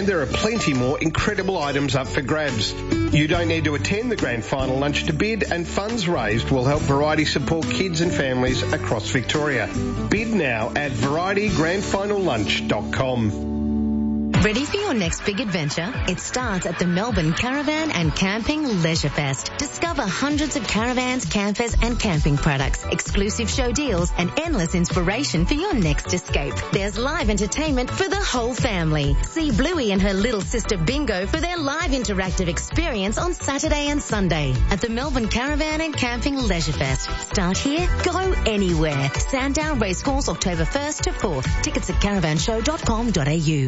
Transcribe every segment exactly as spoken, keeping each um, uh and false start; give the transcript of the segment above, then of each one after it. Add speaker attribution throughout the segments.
Speaker 1: And there are plenty more incredible items up for grabs. You don't need to attend the grand final lunch to bid, and funds raised will help Variety support kids and families across Victoria. Bid now at variety grand final lunch dot com.
Speaker 2: Ready for your next big adventure? It starts at the Melbourne Caravan and Camping Leisure Fest. Discover hundreds of caravans, campers and camping products, exclusive show deals and endless inspiration for your next escape. There's live entertainment for the whole family. See Bluey and her little sister Bingo for their live interactive experience on Saturday and Sunday at the Melbourne Caravan and Camping Leisure Fest. Start here, go anywhere. Sandown Racecourse, October first to fourth. Tickets at caravan show dot com dot a u.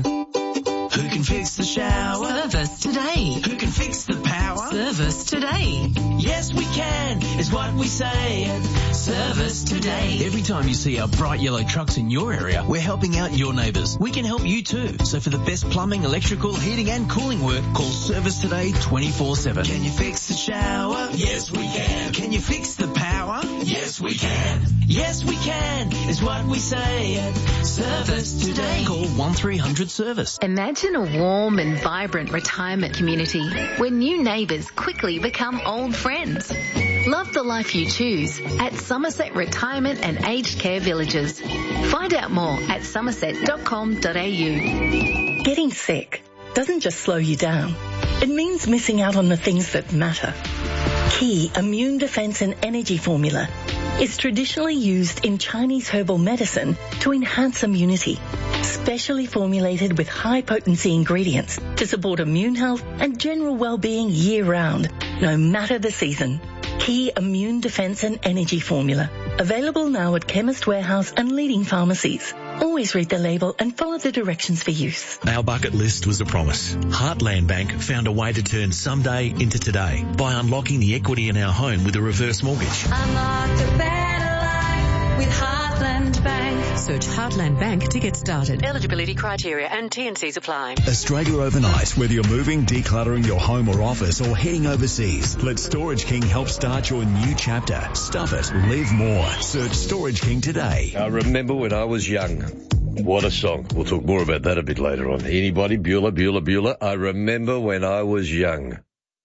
Speaker 3: Who can fix the shower?
Speaker 4: Service today.
Speaker 3: Who can fix the power?
Speaker 4: Service today.
Speaker 3: Yes, we can, is what we say. Service today.
Speaker 5: Every time you see our bright yellow trucks in your area, we're helping out your neighbours. We can help you too. So for the best plumbing, electrical, heating and cooling work, call Service Today twenty-four seven.
Speaker 3: Can you fix the shower? Yes, we can. Can you fix the power? Yes, we can. Yes, we can, is what we say. Service today.
Speaker 5: Call one three hundred service.
Speaker 2: Imagine a warm and vibrant retirement community where new neighbours quickly become old friends. Love the life you choose at Somerset Retirement and Aged Care Villages. Find out more at somerset dot com dot a u.
Speaker 6: Getting sick doesn't just slow you down. It means missing out on the things that matter. Key Immune Defense and Energy Formula is traditionally used in Chinese herbal medicine to enhance immunity, specially formulated with high-potency ingredients to support immune health and general well-being year-round, no matter the season. Key Immune Defense and Energy Formula, available now at Chemist Warehouse and leading pharmacies. Always read the label and follow the directions for use.
Speaker 7: Our bucket list was a promise. Heartland Bank found a way to turn someday into today by unlocking the equity in our home with a reverse mortgage.
Speaker 8: Unlock a better life with Heartland Bank.
Speaker 4: Search Heartland Bank to get started. Eligibility criteria and T and Cs apply.
Speaker 9: Australia overnight, whether you're moving, decluttering your home or office, or heading overseas, let Storage King help start your new chapter. Stuff it, live more. Search Storage King today.
Speaker 10: I remember when I was young. What a song. We'll talk more about that a bit later on. Anybody? Beulah, Beulah, Beulah. I remember when I was young.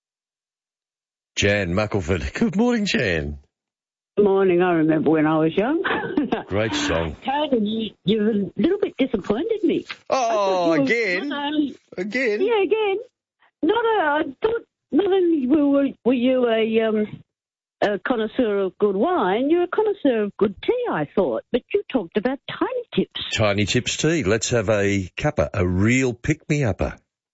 Speaker 10: Jan Muckleford. Good morning, Jan.
Speaker 11: Good morning. I remember when I was young.
Speaker 10: Great song.
Speaker 11: Tony, you, you a little bit disappointed me.
Speaker 10: Oh, again?
Speaker 11: Only,
Speaker 10: again?
Speaker 11: Yeah, again. Not a, I thought not only were, were you a, um, a connoisseur of good wine, you're a connoisseur of good tea, I thought. But you talked about Tiny Tips.
Speaker 10: Tiny Tips tea. Let's have a cuppa, a real pick-me-upper.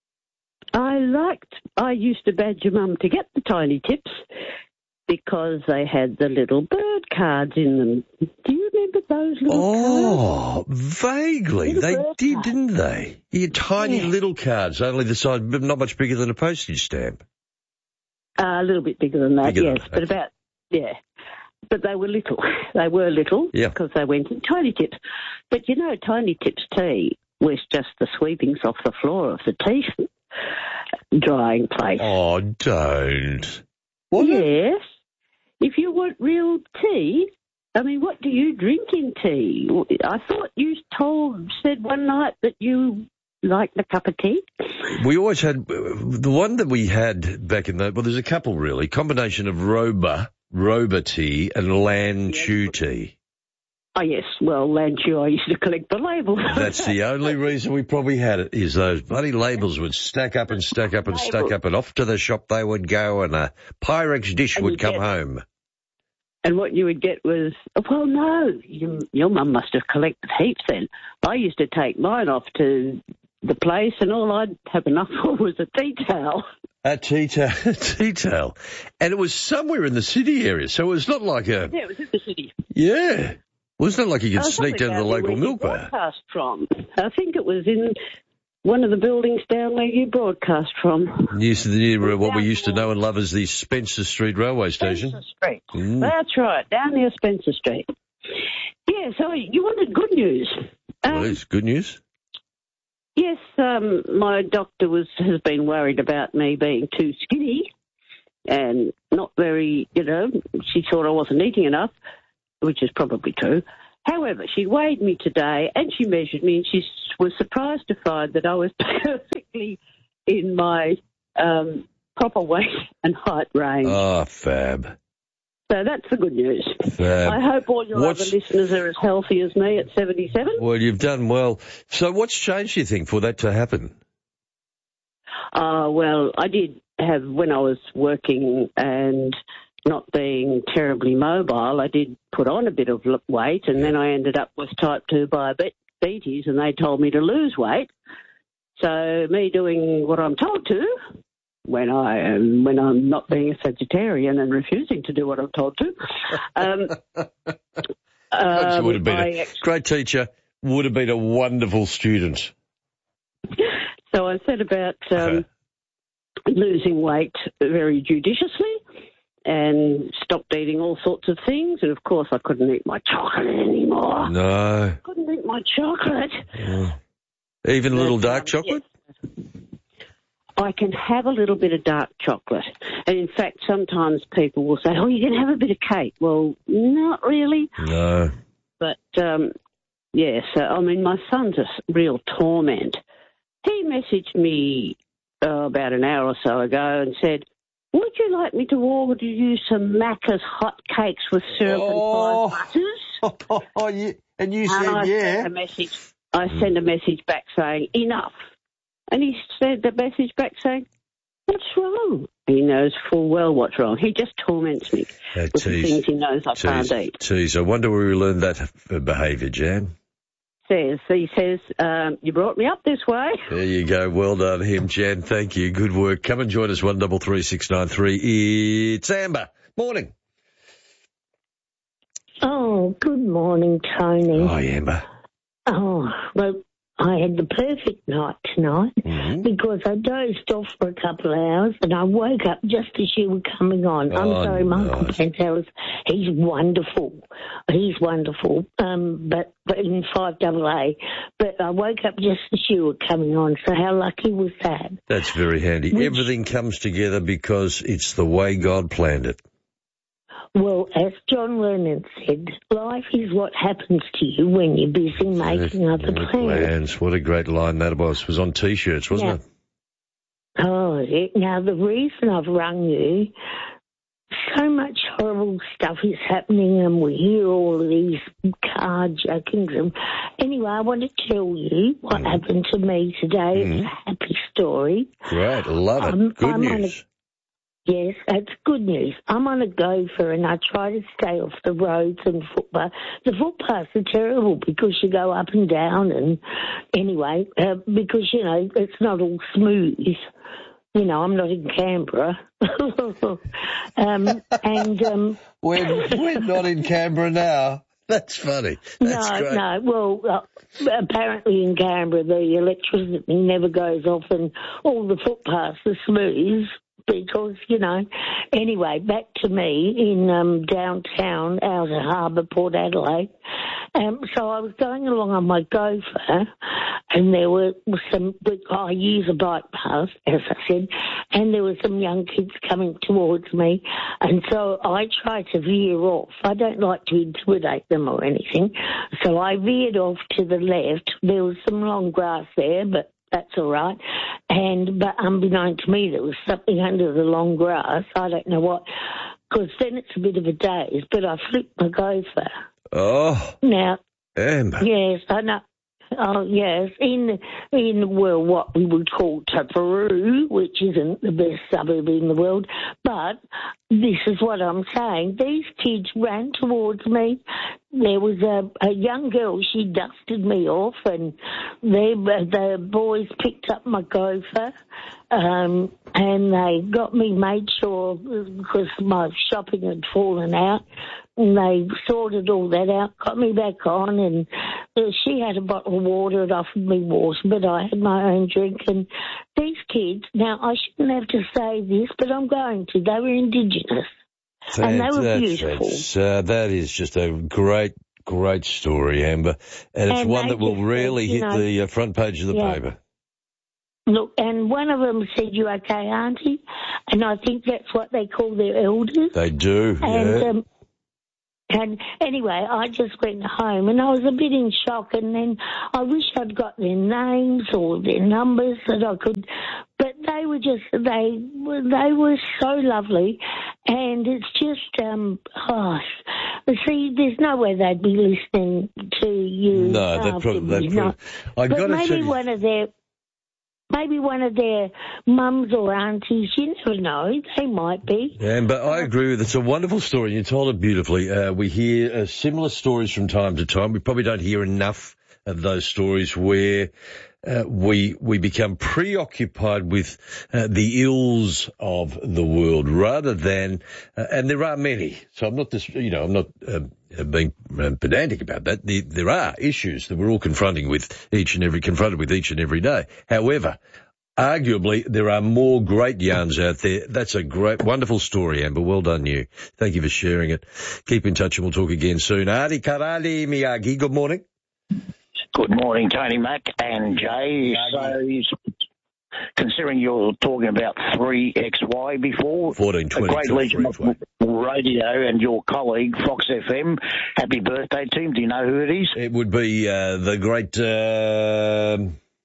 Speaker 11: I liked, I used to badger Mum to get the Tiny Tips because they had the little bird cards in them. Do you remember those little
Speaker 10: oh,
Speaker 11: cards?
Speaker 10: Oh, vaguely.
Speaker 11: Little
Speaker 10: they did,
Speaker 11: cards.
Speaker 10: didn't they? Yeah, tiny
Speaker 11: yeah.
Speaker 10: little cards, only the size, not much bigger than a postage stamp.
Speaker 11: Uh, a little bit bigger than that,
Speaker 10: bigger
Speaker 11: yes.
Speaker 10: Than
Speaker 11: but
Speaker 10: that.
Speaker 11: about, yeah. But they were little. They were little
Speaker 10: yeah.
Speaker 11: because they went in Tiny Tips. But, you know, Tiny Tips tea was just the sweepings off the floor of the tea drying place.
Speaker 10: Oh, don't. What?
Speaker 11: Yes. If you want real tea, I mean, what do you drink in tea? I thought you told, said one night that you liked a cup of tea.
Speaker 10: We always had, the one that we had back in the, well, there's a couple really, combination of Roba, Roba tea and Lanchu tea.
Speaker 11: Oh, yes. Well, Lanchu, I used to collect the labels.
Speaker 10: That's the only reason we probably had it, is those bloody labels would stack up and stack up and stack up, and off to the shop they would go, and a Pyrex dish
Speaker 11: and
Speaker 10: would come
Speaker 11: get,
Speaker 10: home.
Speaker 11: And what you would get was, well, no, you, your mum must have collected heaps then. I used to take mine off to the place, and all I'd have enough for was a tea towel.
Speaker 10: A tea towel, tea towel. And it was somewhere in the city area, so it was not like a...
Speaker 11: Yeah, it was in the city.
Speaker 10: Yeah. Well, it's not like you could
Speaker 11: Oh,
Speaker 10: sneak down to the local milk bar.
Speaker 11: Broadcast from. I think it was in one of the buildings down where you broadcast from.
Speaker 10: Used to near what we used to know and love as the Spencer Street railway station.
Speaker 11: Spencer Street.
Speaker 10: Mm.
Speaker 11: That's right, down near Spencer Street. Yeah, so you wanted good news. Um,
Speaker 10: Well, it's good news.
Speaker 11: Yes, um, my doctor was has been worried about me being too skinny and not very, you know, she thought I wasn't eating enough, which is probably true. However, she weighed me today and she measured me, and she was surprised to find that I was perfect exactly in my um, proper weight and height range.
Speaker 10: Oh, fab.
Speaker 11: So that's the good news.
Speaker 10: Fab.
Speaker 11: I hope all your
Speaker 10: What's...
Speaker 11: other listeners are as healthy as me at seventy-seven.
Speaker 10: Well, you've done well. So what's changed, you think, for that to happen?
Speaker 11: Uh, well, I did have, when I was working and not being terribly mobile, I did put on a bit of weight, and then I ended up with type two diabetes, and they told me to lose weight. So me doing what I'm told to, when I am, when I'm not being a Sagittarian and refusing to do what I'm told to. Um, um,
Speaker 10: would have been a great teacher, would have been a wonderful student.
Speaker 11: So I set about um, losing weight very judiciously and stopped eating all sorts of things. And, of course, I couldn't eat my chocolate anymore.
Speaker 10: No.
Speaker 11: I couldn't eat my chocolate.
Speaker 10: Oh. Even a little dark chocolate?
Speaker 11: Yes. I can have a little bit of dark chocolate. And, in fact, sometimes people will say, oh, you can have a bit of cake. Well, not really.
Speaker 10: No.
Speaker 11: But, um, yes, yeah, so, I mean, my son's a real torment. He messaged me uh, about an hour or so ago and said, would you like me to order you some Macca's hot cakes with syrup
Speaker 10: oh.
Speaker 11: and five butters?
Speaker 10: Oh, yeah. And you said,
Speaker 11: and I
Speaker 10: yeah.
Speaker 11: Sent a message, I mm. sent a message back saying, enough. And he sent the message back saying, what's wrong? He knows full well what's wrong. He just torments me
Speaker 10: uh,
Speaker 11: with
Speaker 10: tease,
Speaker 11: the things he knows I
Speaker 10: tease,
Speaker 11: can't eat.
Speaker 10: Tease. I wonder where we learned that behaviour, Jan.
Speaker 11: Says He says, um, you brought me up this way.
Speaker 10: There you go. Well done, him, Jan. Thank you. Good work. Come and join us, one double three six nine three. It's Amber. Morning.
Speaker 12: Oh, good morning, Tony.
Speaker 10: Hi, Amber.
Speaker 12: Oh, well, I had the perfect night tonight
Speaker 10: mm-hmm.
Speaker 12: because I dozed off for a couple of hours and I woke up just as you were coming on.
Speaker 10: Oh,
Speaker 12: I'm sorry, Michael
Speaker 10: nice.
Speaker 12: Pantelis. He's wonderful. He's wonderful. Um, but, but in five double A. But I woke up just as you were coming on. So how lucky was that?
Speaker 10: That's very handy. Which, Everything comes together because it's the way God planned it.
Speaker 12: Well, as John Lennon said, life is what happens to you when you're busy making yeah, other plans.
Speaker 10: plans. What a great line that was. It was on T-shirts, wasn't
Speaker 12: now,
Speaker 10: it?
Speaker 12: Oh, yeah. Now, the reason I've rung you, so much horrible stuff is happening and we hear all of these carjackings. And anyway, I want to tell you what mm. happened to me today. Mm. It's a happy story.
Speaker 10: Great, love it.
Speaker 12: Um,
Speaker 10: Good
Speaker 12: I'm
Speaker 10: news.
Speaker 12: Yes, that's good news. I'm on a gopher and I try to stay off the roads and footpaths. The footpaths are terrible because you go up and down and anyway, uh, because, you know, it's not all smooth. You know, I'm not in Canberra. um, and um,
Speaker 10: we're, we're not in Canberra now. That's funny. That's
Speaker 12: no,
Speaker 10: great.
Speaker 12: no. Well, uh, apparently in Canberra the electricity never goes off and all the footpaths are smooth. Because, you know, anyway, back to me in um, downtown, Outer Harbour, Port Adelaide. Um, so I was going along on my gopher and there were some, I use a bike path, as I said, and there were some young kids coming towards me. And so I tried to veer off. I don't like to intimidate them or anything. So I veered off to the left. There was some long grass there, but that's all right. And, but unbeknown to me, there was something under the long grass. I don't know what, because then it's a bit of a daze, but I flipped my gopher.
Speaker 10: Oh.
Speaker 12: Now.
Speaker 10: Amber.
Speaker 12: Yes, I know. Oh, yes, in, in, well, what we would call Taparoo, which isn't the best suburb in the world, but this is what I'm saying. These kids ran towards me. There was a, a young girl, she dusted me off, and they, the boys picked up my gopher, um, and they got me, made sure, because my shopping had fallen out, and they sorted all that out, got me back on, and uh, she had a bottle of water and offered me water, but I had my own drink. And these kids, now I shouldn't have to say this, but I'm going to, they were Indigenous, that, and they were beautiful.
Speaker 10: Uh, that is just a great, great story, Amber, and it's
Speaker 12: and
Speaker 10: one that will really hit
Speaker 12: know,
Speaker 10: the uh, front page of the
Speaker 12: yeah.
Speaker 10: paper.
Speaker 12: Look, and one of them said, you okay, Auntie? And I think that's what they call their elders.
Speaker 10: They do,
Speaker 12: and,
Speaker 10: yeah.
Speaker 12: Um, And anyway, I just went home and I was a bit in shock, and then I wish I'd got their names or their numbers that I could, but they were just, they were, they were so lovely, and it's just, um, oh, see, there's no way they'd be listening to you.
Speaker 10: No, they probably, they probably, I
Speaker 12: but
Speaker 10: got to
Speaker 12: maybe
Speaker 10: tell you,
Speaker 12: one of their, maybe one of their mums or aunties, you never know, they might be.
Speaker 10: Yeah, but I agree with it. It's a wonderful story, and you told it beautifully. Uh, we hear uh, similar stories from time to time. We probably don't hear enough of those stories where uh, we we become preoccupied with uh, the ills of the world rather than, uh, and there are many. So I'm not this, you know, I'm not uh, being um, pedantic about that. The, there are issues that we're all confronting with each and every confronted with each and every day. However, arguably, there are more great yarns out there. That's a great, wonderful story, Amber. Well done, you. Thank you for sharing it. Keep in touch and we'll talk again soon. Adi Karali Miyagi, good morning.
Speaker 13: Good morning, Tony Mac and Jay. So, considering you're talking about three X Y before,
Speaker 10: fourteen twenty,
Speaker 13: a great legend of radio and your colleague, Fox F M, happy birthday to him. Do you know who it is?
Speaker 10: It would be uh, the great... Uh,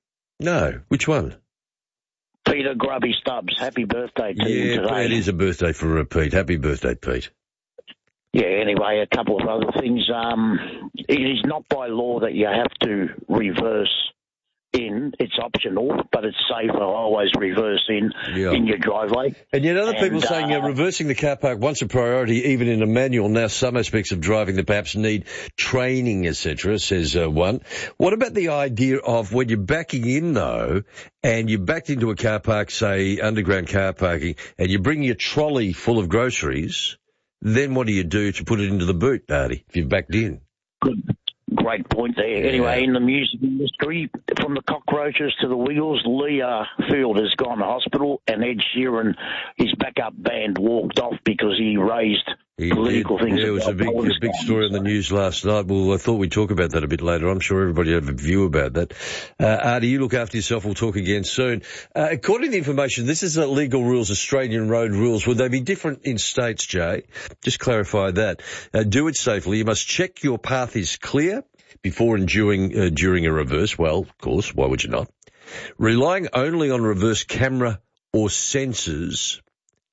Speaker 10: no, which one?
Speaker 13: Peter Grubby Stubbs. Happy birthday to
Speaker 10: yeah,
Speaker 13: him today.
Speaker 10: Yeah, it is a birthday for uh, Pete. Happy birthday, Pete.
Speaker 13: Yeah, anyway, a couple of other things. Um, it is not by law that you have to reverse in. It's optional, but it's safer always reverse in
Speaker 10: yeah.
Speaker 13: in your driveway.
Speaker 10: And yet other people
Speaker 13: and,
Speaker 10: saying uh, reversing the car park once a priority, even in a manual. Now some aspects of driving that perhaps need training, et cetera, says uh, one. What about the idea of when you're backing in, though, and you're backed into a car park, say underground car parking, and you bring your trolley full of groceries, then what do you do to put it into the boot, Artie, if you've backed in?
Speaker 13: Good. Great point there. Yeah. Anyway, in the music industry, from the Cockroaches to the Wiggles, Leah Field has gone to hospital, and Ed Sheeran, his backup band, walked off because he raised
Speaker 10: he
Speaker 13: political
Speaker 10: did.
Speaker 13: things.
Speaker 10: Yeah, it was a big, a big story in the news last night. Well, I thought we'd talk about that a bit later. I'm sure everybody have a view about that. Uh, Artie, you look after yourself. We'll talk again soon. Uh, according to the information, this is uh, legal rules, Australian road rules. Would they be different in states, Jay? Just clarify that. Uh, do it safely. You must check your path is clear before and during, uh, during a reverse. Well, of course, why would you not? Relying only on reverse camera or sensors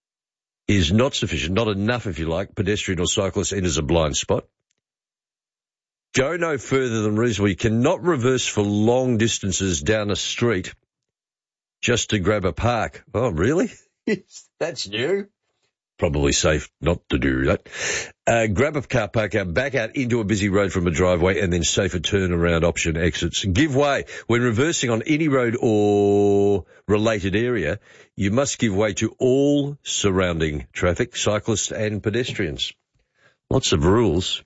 Speaker 10: is not sufficient, not enough, if you like. Pedestrian or cyclist enters a blind spot. Go no further than reasonable. You cannot reverse for long distances down a street just to grab a park. Oh, really? That's new. Probably safe not to do that. Uh, grab a car park out, back out into a busy road from a driveway, and then safer turnaround option exits. Give way. When reversing on any road or related area, you must give way to all surrounding traffic, cyclists and pedestrians. Lots of rules.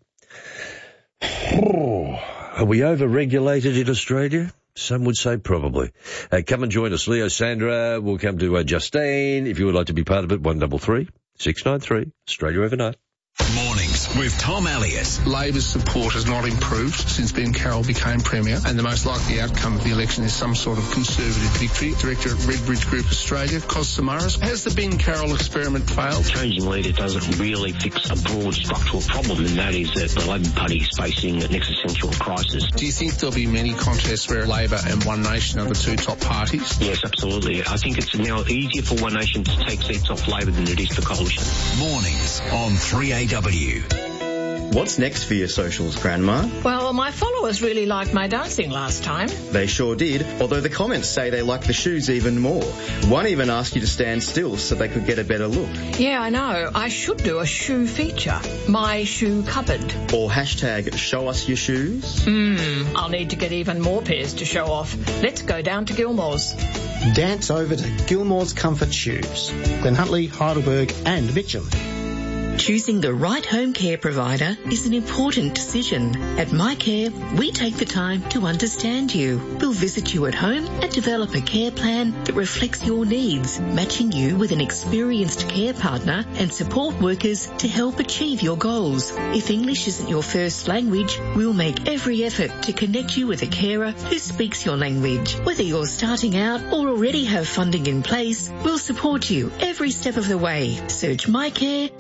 Speaker 10: Are we over-regulated in Australia? Some would say probably. Uh, come and join us. Leo, Sandra, we'll come to uh, Justine. If you would like to be part of it, one double three, six nine three, Australia Overnight.
Speaker 14: Mornings with Tom Elliott.
Speaker 15: Labor's support has not improved since Ben Carroll became Premier, and the most likely outcome of the election is some sort of Conservative victory. Director at Redbridge Group Australia, Cos Samaras. Has the Ben Carroll experiment failed?
Speaker 16: Changing leader doesn't really fix a broad structural problem, and that is that the Labor Party is facing an existential crisis.
Speaker 15: Do you think there'll be many contests where Labor and One Nation are the two top parties?
Speaker 16: Yes, absolutely. I think it's now easier for One Nation to take seats off Labor than it is for Coalition.
Speaker 14: Mornings on three A W.
Speaker 17: What's next for your socials, Grandma?
Speaker 18: Well, my followers really liked my dancing last time.
Speaker 17: They sure did, although the comments say they like the shoes even more. One even asked you to stand still so they could get a better look.
Speaker 18: Yeah, I know. I should do a shoe feature. My shoe cupboard.
Speaker 17: Or hashtag show us your shoes.
Speaker 18: Hmm, I'll need to get even more pairs to show off. Let's go down to Gilmore's.
Speaker 19: Dance over to Gilmore's Comfort Shoes. Glen Huntly, Heidelberg and Mitchell.
Speaker 20: Choosing the right home care provider is an important decision. At MyCare, we take the time to understand you. We'll visit you at home and develop a care plan that reflects your needs, matching you with an experienced care partner and support workers to help achieve your goals. If English isn't your first language, we'll make every effort to connect you with a carer who speaks your language. Whether you're starting out or already have funding in place, we'll support you every step of the way. Search MyCare Home Care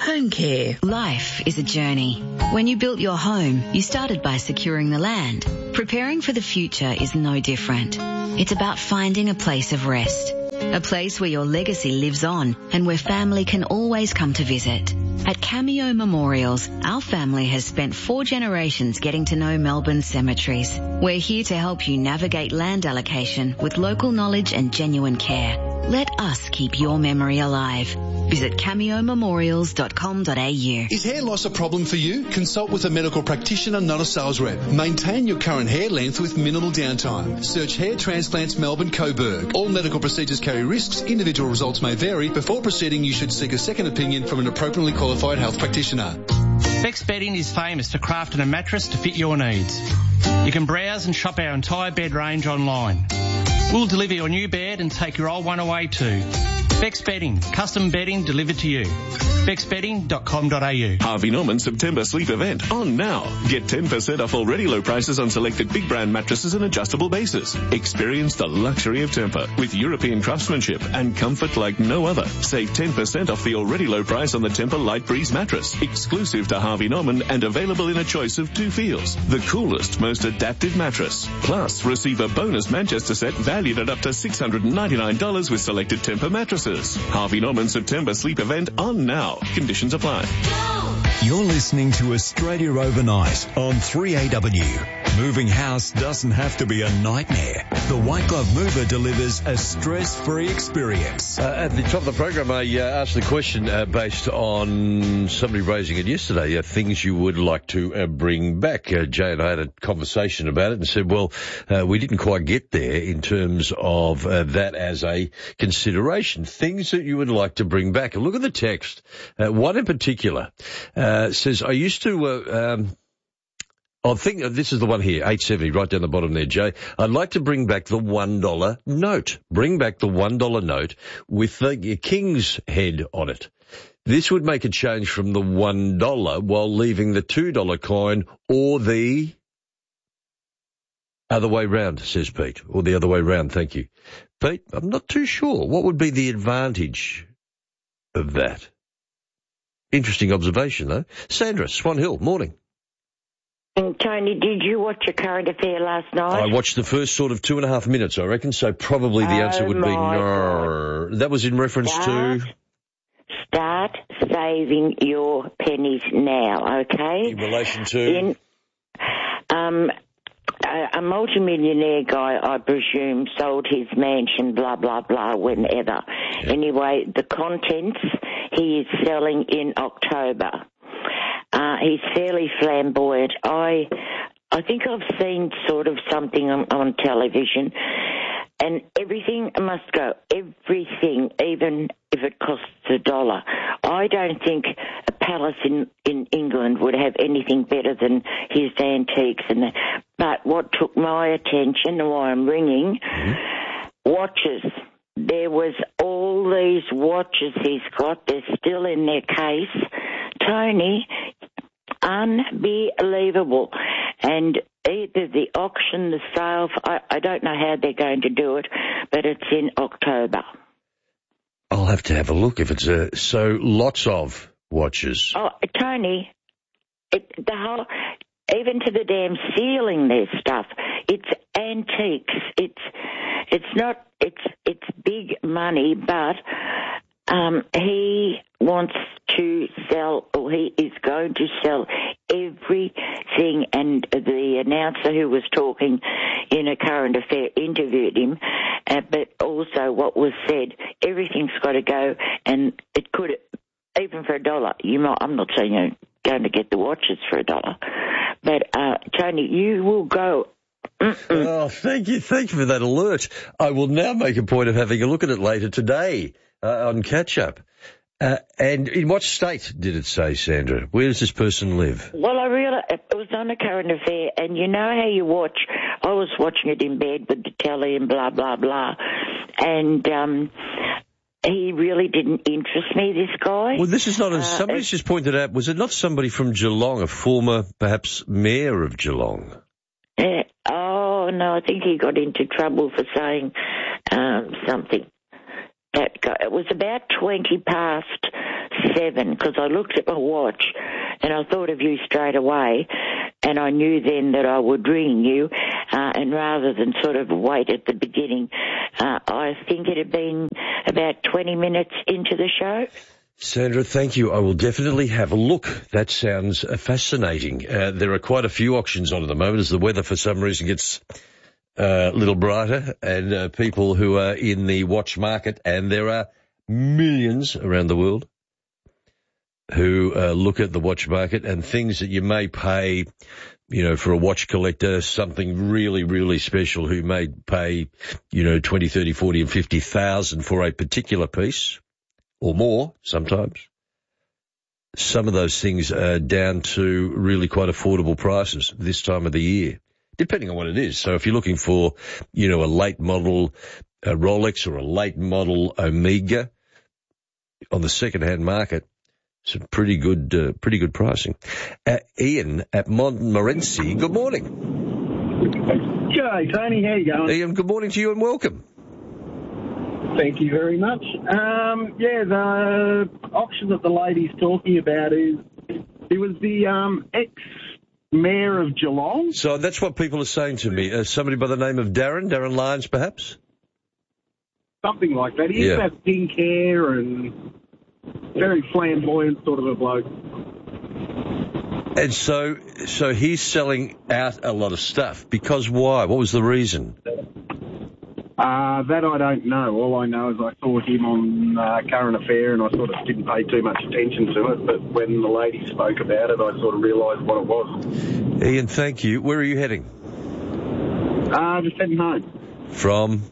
Speaker 20: care.
Speaker 21: Life is a journey. When you built your home, you started by securing the land. Preparing for the future is no different. It's about finding a place of rest. A place where your legacy lives on and where family can always come to visit. At Cameo Memorials, our family has spent four generations getting to know Melbourne's cemeteries. We're here to help you navigate land allocation with local knowledge and genuine care. Let us keep your memory alive. Visit cameo memorials dot com dot a u.
Speaker 22: Is hair loss a problem for you? Consult with a medical practitioner, not a sales rep. Maintain your current hair length with minimal downtime. Search Hair Transplants Melbourne Coburg. All medical procedures carry risks. Individual results may vary. Before proceeding, you should seek a second opinion from an appropriately qualified health practitioner.
Speaker 23: Bex Bedding is famous for crafting a mattress to fit your needs. You can browse and shop our entire bed range online. We'll deliver your new bed and take your old one away too. Bex Bedding, custom bedding delivered to you. bex bedding dot com dot a u.
Speaker 24: Harvey Norman September Sleep Event on now. Get ten percent off already low prices on selected big brand mattresses and adjustable bases. Experience the luxury of Tempur with European craftsmanship and comfort like no other. Save ten percent off the already low price on the Tempur Light Breeze mattress, exclusive to Harvey Norman and available in a choice of two feels. The coolest, most adaptive mattress. Plus, receive a bonus Manchester set valued at up to six hundred ninety-nine dollars with selected Tempur mattresses. Harvey Norman September Sleep Event on now. Conditions apply.
Speaker 9: You're listening to Australia Overnight on three A W. Moving house doesn't have to be a nightmare. The White Glove Mover delivers a stress-free experience.
Speaker 10: Uh, at the top of the program, I uh, asked the question uh, based on somebody raising it yesterday, uh, things you would like to uh, bring back. Uh, Jay and I had a conversation about it and said, well, uh, we didn't quite get there in terms of uh, that as a consideration. Things that you would like to bring back. And look at the text. Uh, one in particular uh, says, I used to... Uh, um, I think this is the one here, eight seventy, right down the bottom there, Jay. I'd like to bring back the one dollar note. Bring back the one dollar note with the king's head on it. This would make a change from the one dollar while leaving the two dollar coin or the other way round, says Pete. Or the other way round, thank you. Pete, I'm not too sure. What would be the advantage of that? Interesting observation, though. Sandra, Swan Hill, morning.
Speaker 25: And Tony, did you watch your current affair last night?
Speaker 10: I watched the first sort of two and a half minutes, I reckon, so probably the
Speaker 25: oh
Speaker 10: answer would be no. God. That was in reference
Speaker 25: start,
Speaker 10: to...
Speaker 25: Start saving your pennies now, okay?
Speaker 10: In relation to...
Speaker 25: In, um, a, a multimillionaire guy, I presume, sold his mansion, blah, blah, blah, whenever. Yeah. Anyway, the contents he is selling in October. Uh, he's fairly flamboyant. I I think I've seen sort of something on, on television, and everything must go. Everything, even if it costs a dollar. I don't think a palace in, in England would have anything better than his antiques. And that. But what took my attention and why I'm ringing, mm-hmm. watches. There was all these watches he's got. They're still in their case. Tony, unbelievable. And either the auction, the sale, I, I don't know how they're going to do it, but it's in October.
Speaker 10: I'll have to have a look if it's a, so lots of watches.
Speaker 25: Oh, Tony, it, the whole, even to the damn ceiling there's stuff. It's antiques. It's, it's not, it's, it's big money, but, um, he wants to sell, or he is going to sell everything, and the announcer who was talking in a current affair interviewed him, uh, but also what was said, everything's got to go, and it could, even for a dollar, you might, I'm not saying you're going to get the watches for a dollar, but, uh, Tony, you will go. Mm-mm.
Speaker 10: Oh, thank you. Thank you for that alert. I will now make a point of having a look at it later today uh, on Catch Up. Uh, and in what state did it say, Sandra? Where does this person live?
Speaker 25: Well, I realized it was on a current affair, and you know how you watch, I was watching it in bed with the telly and blah, blah, blah, and um, he really didn't interest me, this guy.
Speaker 10: Well, this is not, a,
Speaker 25: uh,
Speaker 10: somebody's just pointed out, was it not somebody from Geelong, a former, perhaps, mayor of Geelong?
Speaker 25: Uh, oh, no, I think he got into trouble for saying um, something. That guy, it was about twenty past seven because I looked at my watch and I thought of you straight away, and I knew then that I would ring you, uh, and rather than sort of wait at the beginning, uh, I think it had been about twenty minutes into the show.
Speaker 10: Sandra, thank you. I will definitely have a look. That sounds uh, fascinating. Uh, there are quite a few auctions on at the moment as the weather for some reason gets uh, a little brighter, and uh, people who are in the watch market, and there are millions around the world who uh, look at the watch market, and things that you may pay, you know, for a watch collector, something really, really special, who may pay, you know, twenty, thirty, forty and fifty thousand for a particular piece, or more sometimes. Some of those things are down to really quite affordable prices this time of the year, depending on what it is. So if you're looking for, you know, a late model a Rolex or a late model Omega on the second-hand market, some pretty good, uh, pretty good pricing. Uh, Ian at Montmorency, good morning.
Speaker 1: G'day, Tony. How you going?
Speaker 10: Ian, good morning to you and welcome.
Speaker 1: Thank you very much. Um, yeah, the auction that the lady's talking about is, it was the um, ex-mayor of Geelong.
Speaker 10: So that's what people are saying to me. Uh, somebody by the name of Darren, Darren Lyons, perhaps?
Speaker 1: Something like that. He used to have pink hair and very flamboyant sort of a bloke.
Speaker 10: And so, so he's selling out a lot of stuff. Because why? What was the reason?
Speaker 1: Uh, that I don't know. All I know is I saw him on uh, Current Affair and I sort of didn't pay too much attention to it, but when the lady spoke about it, I sort of realised what it was.
Speaker 10: Ian, thank you. Where are you heading?
Speaker 1: Uh, just heading home.
Speaker 10: From?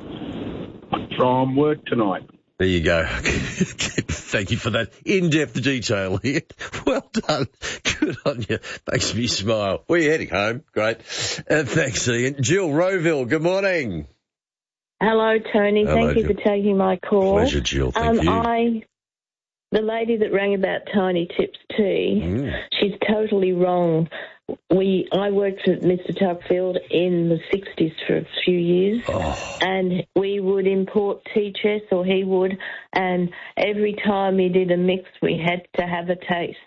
Speaker 1: From work tonight.
Speaker 10: There you go. Thank you for that in-depth detail here. Well done. Good on you. Makes me smile. Where are you heading? Home. Great. Uh, thanks, Ian. Jill Roeville, good morning.
Speaker 2: Hello, Tony.
Speaker 10: Hello,
Speaker 2: Thank you
Speaker 10: Jill.
Speaker 2: for taking my call.
Speaker 10: Pleasure, Jill. Thank
Speaker 2: um,
Speaker 10: you.
Speaker 2: I, the lady that rang about Tiny Tips tea,
Speaker 10: Mm.
Speaker 2: she's totally wrong. We I worked with Mister Tuckfield in the sixties for a few years,
Speaker 10: oh.
Speaker 2: and we would import tea chests, or he would, and every time he did a mix, we had to have a taste.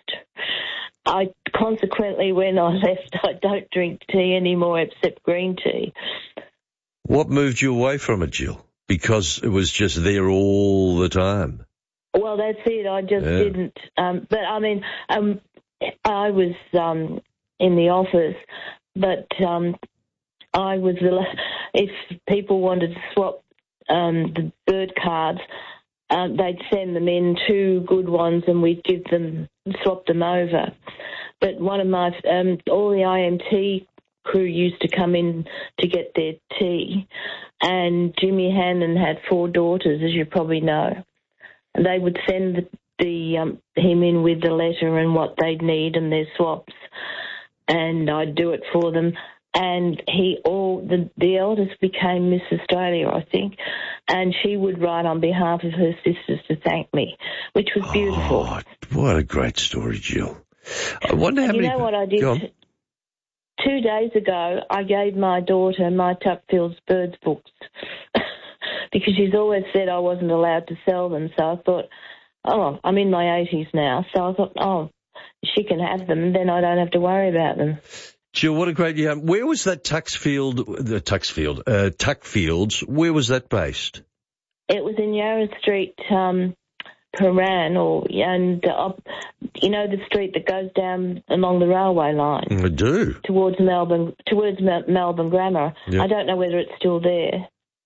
Speaker 2: I consequently, when I left, I don't drink tea anymore except green tea.
Speaker 10: What moved you away from it, Jill? Because it was just there all the time.
Speaker 2: Well, that's it. I just
Speaker 10: Yeah.
Speaker 2: didn't. Um, but, I mean, um, I was um, in the office, but um, I was, if people wanted to swap um, the bird cards, um, they'd send them in, two good ones, and we'd give them, swap them over. But one of my, um, all the I M T crew used to come in to get their tea, and Jimmy Hannon had four daughters, as you probably know. And they would send the, the um, him in with the letter and what they'd need and their swaps, and I'd do it for them. And he all the the eldest became Miss Australia, I think, and she would write on behalf of her sisters to thank me, which was beautiful.
Speaker 10: Oh, what a great story, Jill. I wonder how
Speaker 2: And you
Speaker 10: many...
Speaker 2: know what I did?
Speaker 10: Go on.
Speaker 2: Two days ago, I gave my daughter my Tuckfield's Birds books because she's always said I wasn't allowed to sell them. So I thought, oh, I'm in my eighties now. So I thought, oh, she can have them, and then I don't have to worry about them.
Speaker 10: Jill, what a great... Yeah, where was that Tuxfield... The Tuxfield... Uh, Tuckfields, where was that based?
Speaker 2: It was in Yarra Street, um, Paran, or, and, uh, you know, the street that goes down along the railway line.
Speaker 10: I do.
Speaker 2: Towards Melbourne, towards Mel- Melbourne Grammar.
Speaker 10: Yep.
Speaker 2: I don't know whether it's still there.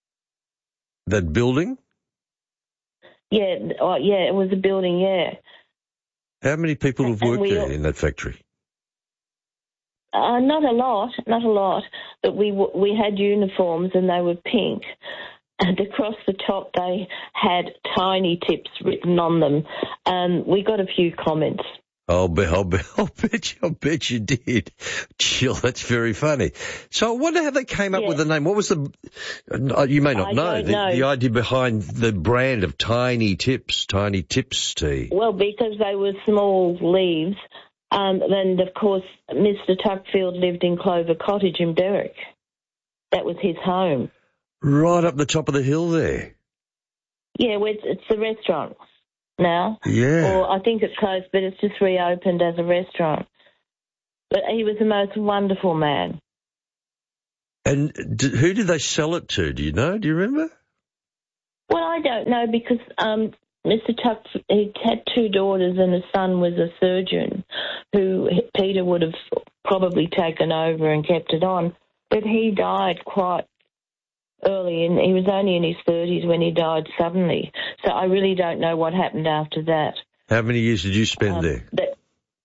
Speaker 10: That building?
Speaker 2: Yeah, oh, yeah, it was a building, yeah.
Speaker 10: How many people have
Speaker 2: And
Speaker 10: worked
Speaker 2: we
Speaker 10: there
Speaker 2: all-
Speaker 10: in that factory?
Speaker 2: Uh, not a lot, not a lot, but we w- we had uniforms and they were pink. And across the top they had Tiny Tips written on them. Um, we got a few comments.
Speaker 10: I'll bet, I'll bet, I'll bet you, I'll bet you did. Jill, that's very funny. So I wonder how they came up
Speaker 2: Yeah.
Speaker 10: with the name. What was the, uh, you may not
Speaker 2: I
Speaker 10: know,
Speaker 2: don't
Speaker 10: the,
Speaker 2: know.
Speaker 10: the idea behind the brand of Tiny Tips, Tiny Tips tea.
Speaker 2: Well, because they were small leaves. Um, and, of course, Mister Tuckfield lived in Clover Cottage in Berwick. That was his home.
Speaker 10: Right up the top of the hill there.
Speaker 2: Yeah, well, it's, it's the restaurant. now.
Speaker 10: Yeah.
Speaker 2: Or I think it's closed, but it's just reopened as a restaurant. But he was the most wonderful man.
Speaker 10: And d- who did they sell it to? Do you know? Do you remember?
Speaker 2: Well, I don't know because um, Mister Tuck, he had two daughters and his son was a surgeon who Peter would have probably taken over and kept it on. But he died quite early, and he was only in his thirties when he died suddenly. So I really don't know what happened after that.
Speaker 10: How many years did you spend
Speaker 2: um,
Speaker 10: there?
Speaker 2: That,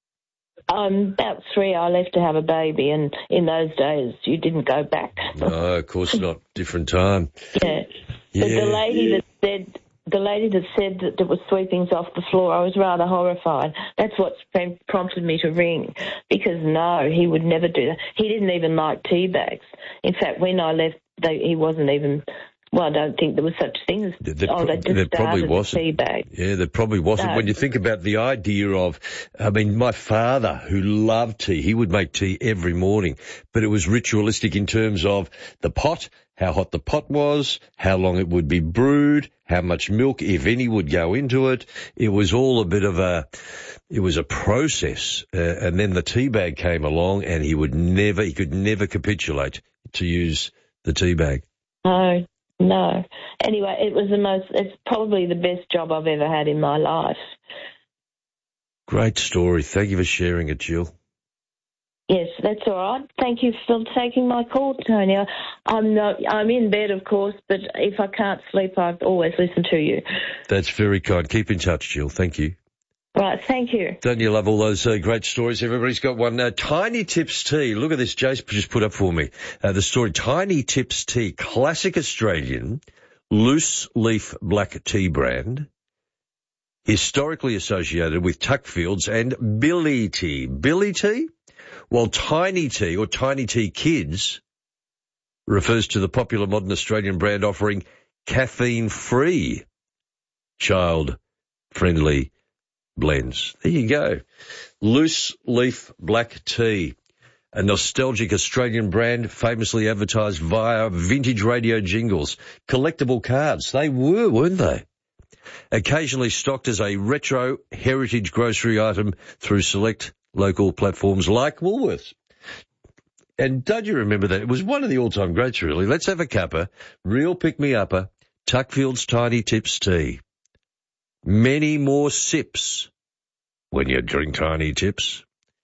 Speaker 2: um, about three. I left to have a baby, and in those days you didn't go back.
Speaker 10: No, of course not. Different time.
Speaker 2: Yeah.
Speaker 10: Yeah.
Speaker 2: But the lady that said the lady that said that there was sweepings off the floor, I was rather horrified. That's what prompted me to ring, because no, he would never do that. He didn't even like tea bags. In fact, when I left, they, he wasn't even. Well, I don't think there was such a thing as.
Speaker 10: There,
Speaker 2: oh, they just
Speaker 10: there probably
Speaker 2: started
Speaker 10: wasn't.
Speaker 2: a tea bag.
Speaker 10: Yeah, there probably wasn't.
Speaker 2: No.
Speaker 10: When you think about the idea of, I mean, my father, who loved tea, he would make tea every morning, but it was ritualistic in terms of the pot, how hot the pot was, how long it would be brewed, how much milk, if any, would go into it. It was all a bit of a, it was a process. Uh, and then the tea bag came along, and he would never, he could never capitulate to use the tea bag.
Speaker 2: No. No. Anyway, it was the most, it's probably the best job I've ever had in my life.
Speaker 10: Great story. Thank you for sharing it, Jill.
Speaker 2: Yes, that's all right. Thank you for taking my call, Tony. I'm not, I'm in bed, of course, but if I can't sleep, I always listen to you.
Speaker 10: That's very kind. Keep in touch, Jill. Thank you.
Speaker 2: Right, thank you.
Speaker 10: Don't you love all those uh, great stories? Everybody's got one. Uh, Tiny Tips Tea. Look at this. Jace just put up for me uh, the story. Tiny Tips Tea, classic Australian loose leaf black tea brand, historically associated with Tuckfields and Billy Tea. Billy Tea? While Tiny Tea or Tiny Tea Kids refers to the popular modern Australian brand offering caffeine-free, child-friendly blends. There you go. Loose leaf black tea, a nostalgic Australian brand famously advertised via vintage radio jingles, collectible cards. They were, weren't they? Occasionally stocked as a retro heritage grocery item through select local platforms like Woolworths. And don't you remember that? It was one of the all-time greats, really. Let's have a cuppa. Real pick-me-upper. Tuckfield's Tiny Tips Tea. Many more sips when you drink Tiny Tips.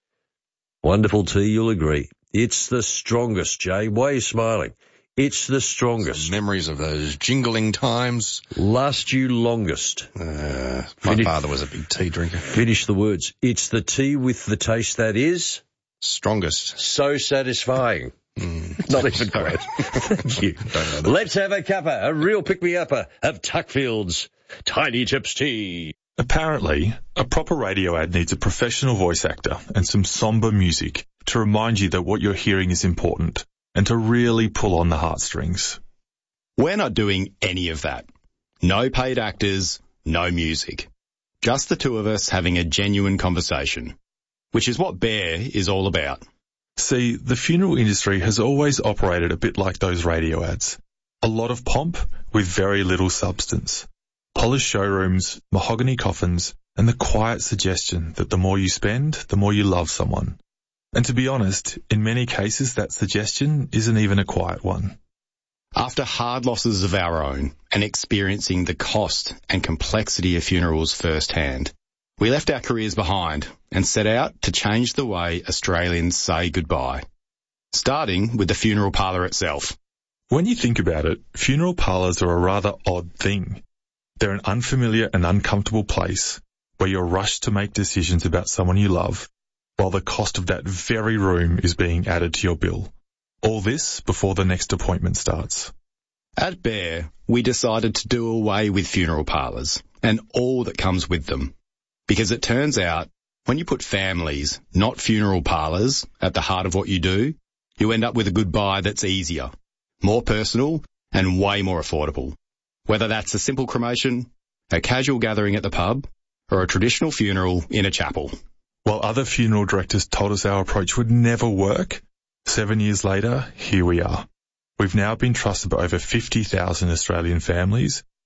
Speaker 10: Wonderful tea, you'll agree. It's the strongest, Jay. Why are you smiling? It's the strongest.
Speaker 3: Some memories of those jingling times.
Speaker 10: Last you longest.
Speaker 3: Uh, my
Speaker 10: Finish,
Speaker 3: father was a big tea drinker.
Speaker 10: Finish the words. It's the tea with the taste that is...
Speaker 3: strongest.
Speaker 10: So satisfying.
Speaker 3: Mm,
Speaker 10: Not even close. Thank you. Let's have a cuppa, a real pick-me-upper of Tuckfield's Tiny Tips Tea.
Speaker 5: Apparently, a proper radio ad needs a professional voice actor and some somber music to remind you that what you're hearing is important and to really pull on the heartstrings.
Speaker 6: We're not doing any of that. No paid actors, no music. Just the two of us having a genuine conversation, which is what Bear is all about.
Speaker 5: See, the funeral industry has always operated a bit like those radio ads. A lot of pomp with very little substance. Polished showrooms, mahogany coffins, and the quiet suggestion that the more you spend, the more you love someone. And to be honest, in many cases that suggestion isn't even a quiet one.
Speaker 6: After hard losses of our own and experiencing the cost and complexity of funerals firsthand, we left our careers behind and set out to change the way Australians say goodbye, starting with the funeral parlour itself.
Speaker 5: When you think about it, funeral parlours are a rather odd thing. They're an unfamiliar and uncomfortable place where you're rushed to make decisions about someone you love, while the cost of that very room is being added to your bill. All this before the next appointment starts.
Speaker 6: At Bear, we decided to do away with funeral parlours and all that comes with them. Because it turns out, when you put families, not funeral parlours, at the heart of what you do, you end up with a goodbye that's easier, more personal, and way more affordable. Whether that's a simple cremation, a casual gathering at the pub, or a traditional funeral in a chapel.
Speaker 5: While other funeral directors told us our approach would never work, seven years later, here we are. We've now been trusted by over fifty thousand Australian families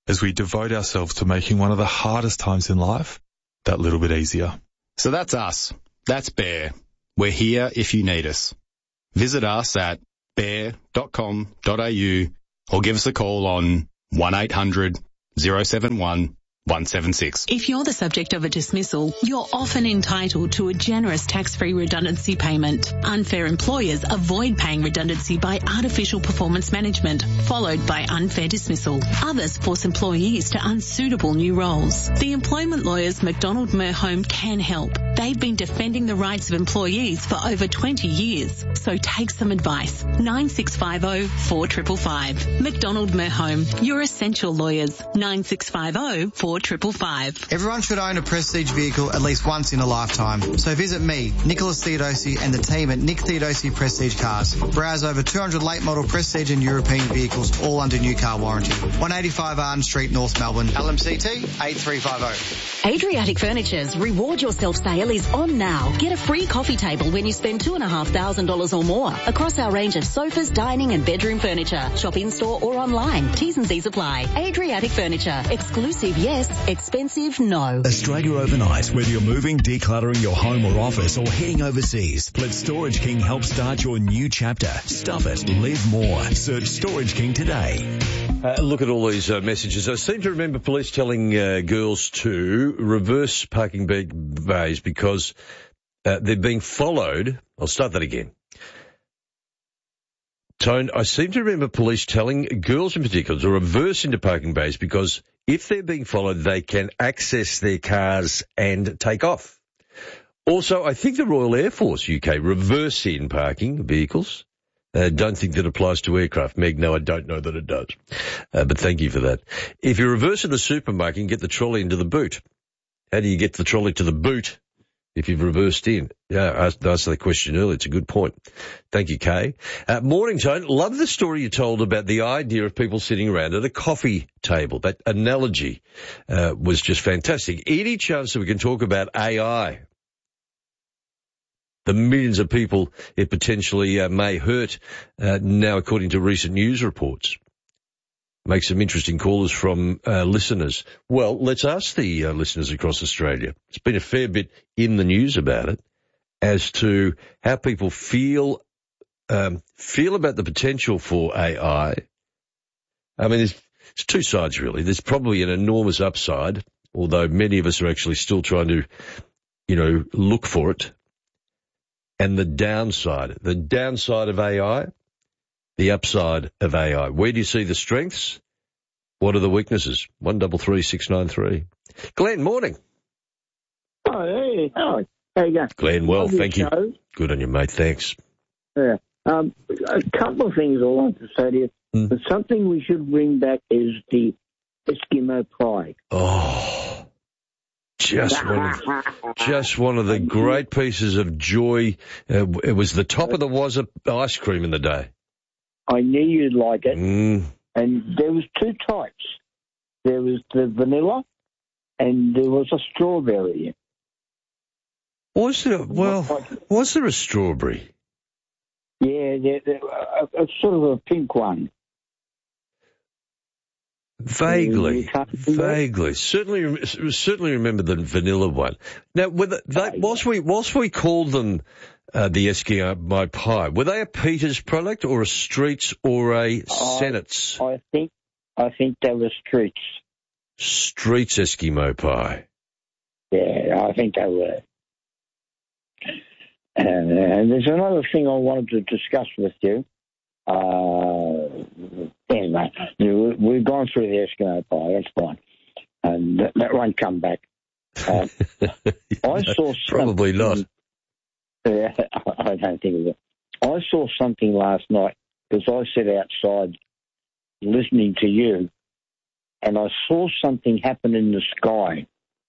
Speaker 5: as we devote ourselves to making one of the hardest times in life that little bit easier.
Speaker 6: So that's us. That's Bear. We're here if you need us. Visit us at bear dot com dot a u or give us a call on one eight hundred oh seven one one seven six.
Speaker 4: If you're the subject of a dismissal, you're often entitled to a generous tax-free redundancy payment. Unfair employers avoid paying redundancy by artificial performance management, followed by unfair dismissal. Others force employees to unsuitable new roles. The employment lawyers McDonald Merhome can help. They've been defending the rights of employees for over twenty years. So take some advice. nine six five zero four five five five. McDonald Merhome, your essential lawyers. nine six five zero four five five five.
Speaker 7: Everyone should own a Prestige vehicle at least once in a lifetime. So visit me, Nicholas Theodosi, and the team at Nick Theodosi Prestige Cars. Browse over two hundred late model Prestige and European vehicles, all under new car warranty. one eighty-five Arden Street, North Melbourne. L M C T eight three five zero.
Speaker 8: Adriatic Furniture's Reward Yourself sale is on now. Get a free coffee table when you spend two and a half thousand dollars or more across our range of sofas, dining and bedroom furniture. Shop in store or online. T's and C's apply. Adriatic Furniture. Exclusive, yes. Expensive, no.
Speaker 9: Australia overnight, whether you're moving, decluttering your home or office, or heading overseas, let Storage King help start your new chapter. Stuff it, live more. Search Storage King today.
Speaker 10: Uh, look at all these uh, messages. I seem to remember police telling uh, girls to reverse parking bay- bays because uh, they're being followed. I'll start that again. Tone, I seem to remember police telling girls in particular to reverse into parking bays because if they're being followed, they can access their cars and take off. Also, I think the Royal Air Force U K reverse in parking vehicles. I uh, don't think that applies to aircraft. Meg, no, I don't know that it does. Uh, but thank you for that. If you reverse in a supermarket, you can get the trolley into the boot. How do you get the trolley to the boot if you've reversed in? Yeah, I asked, asked that question earlier. It's a good point. Thank you, Kay. Uh, morning, Tone. Love the story you told about the idea of people sitting around at a coffee table. That analogy uh, was just fantastic. Any chance that we can talk about A I? The millions of people it potentially uh, may hurt uh, now, according to recent news reports. Make some interesting callers from uh, listeners. Well, let's ask the uh, listeners across Australia. It's been a fair bit in the news about it as to how people feel um, feel about the potential for A I. I mean, there's, there's two sides, really. There's probably an enormous upside, although many of us are actually still trying to, you know, look for it. And the downside, the downside of A I, the upside of A I. Where do you see the strengths? What are the weaknesses? One double three six nine three. Glenn, morning.
Speaker 11: Oh, hey, how how you going?
Speaker 10: Glenn, well,
Speaker 11: Love your
Speaker 10: thank you.
Speaker 11: show.
Speaker 10: Good on you, mate. Thanks.
Speaker 11: Yeah. Um, a couple of things I want to say to you.
Speaker 10: Hmm.
Speaker 11: But something we should bring back is the Eskimo pie.
Speaker 10: Oh, just one of, just one of the great pieces of joy. Uh, it was the top of the Wazza ice cream in the day.
Speaker 11: I knew you'd like it.
Speaker 10: Mm.
Speaker 11: And there was two types. There was the vanilla, and there was a strawberry.
Speaker 10: Was there? Well, was there a strawberry?
Speaker 11: Yeah, there, there, a, a sort of a pink one.
Speaker 10: Vaguely, vaguely. Certainly, certainly remember the vanilla one. Now, whether they, whilst we whilst we called them uh, the Eskimo pie, were they a Peters product or a Streets or a Senate's?
Speaker 11: I, I think, I think they were Streets.
Speaker 10: Streets Eskimo pie.
Speaker 11: Yeah, I think they were. And, and there's another thing I wanted to discuss with you. Uh, anyway, we've gone through the Eskimo pie, that's fine. And that, that won't come back. Uh, I saw
Speaker 10: Probably not.
Speaker 11: Yeah, I don't think of it. I saw something last night because I sat outside listening to you, and I saw something happen in the sky.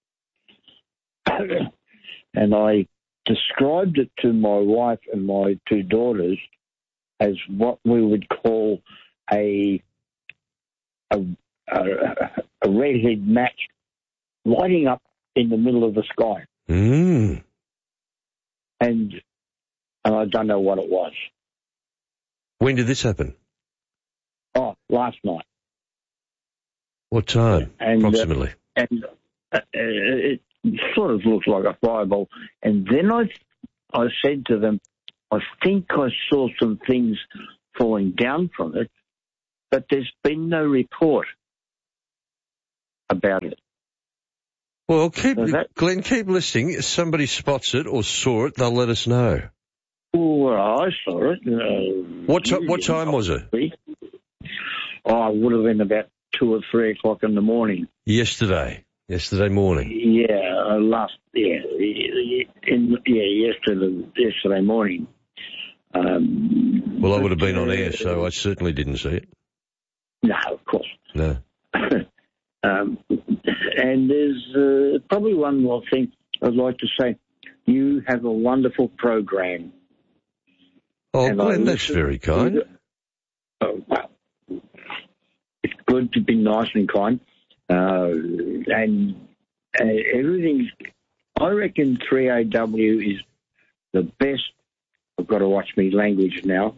Speaker 11: And I described it to my wife and my two daughters as what we would call a a, a, a redhead match lighting up in the middle of the sky.
Speaker 10: Mm.
Speaker 11: And and I don't know what it was.
Speaker 10: When did this happen?
Speaker 11: Oh, last night.
Speaker 10: What time,
Speaker 11: and,
Speaker 10: approximately?
Speaker 11: Uh, and uh, it sort of looks like a fireball. And then I, I said to them, I think I saw some things falling down from it, but there's been no report about it.
Speaker 10: Well, keep
Speaker 11: So that-
Speaker 10: Glenn, keep listening. If somebody spots it or saw it, they'll let us know.
Speaker 11: Well, I saw it. Uh,
Speaker 10: What ti- what time was it?
Speaker 11: Oh, it would have been about two or three o'clock in the morning.
Speaker 10: Yesterday. Yesterday morning.
Speaker 11: Yeah, uh, last yeah, in, yeah, yesterday yesterday morning. Um,
Speaker 10: Well, I would have been on air, so I certainly didn't see it.
Speaker 11: No, of course.
Speaker 10: No.
Speaker 11: um, and there's uh, probably one more thing I'd like to say. You have a wonderful program.
Speaker 10: Oh,
Speaker 11: And I
Speaker 10: Glenn, that's
Speaker 11: listen
Speaker 10: very
Speaker 11: to
Speaker 10: kind.
Speaker 11: the- Oh, well, it's good to be nice and kind. Uh, and uh, everything's, I reckon three A W is the best. I've got to watch me language now.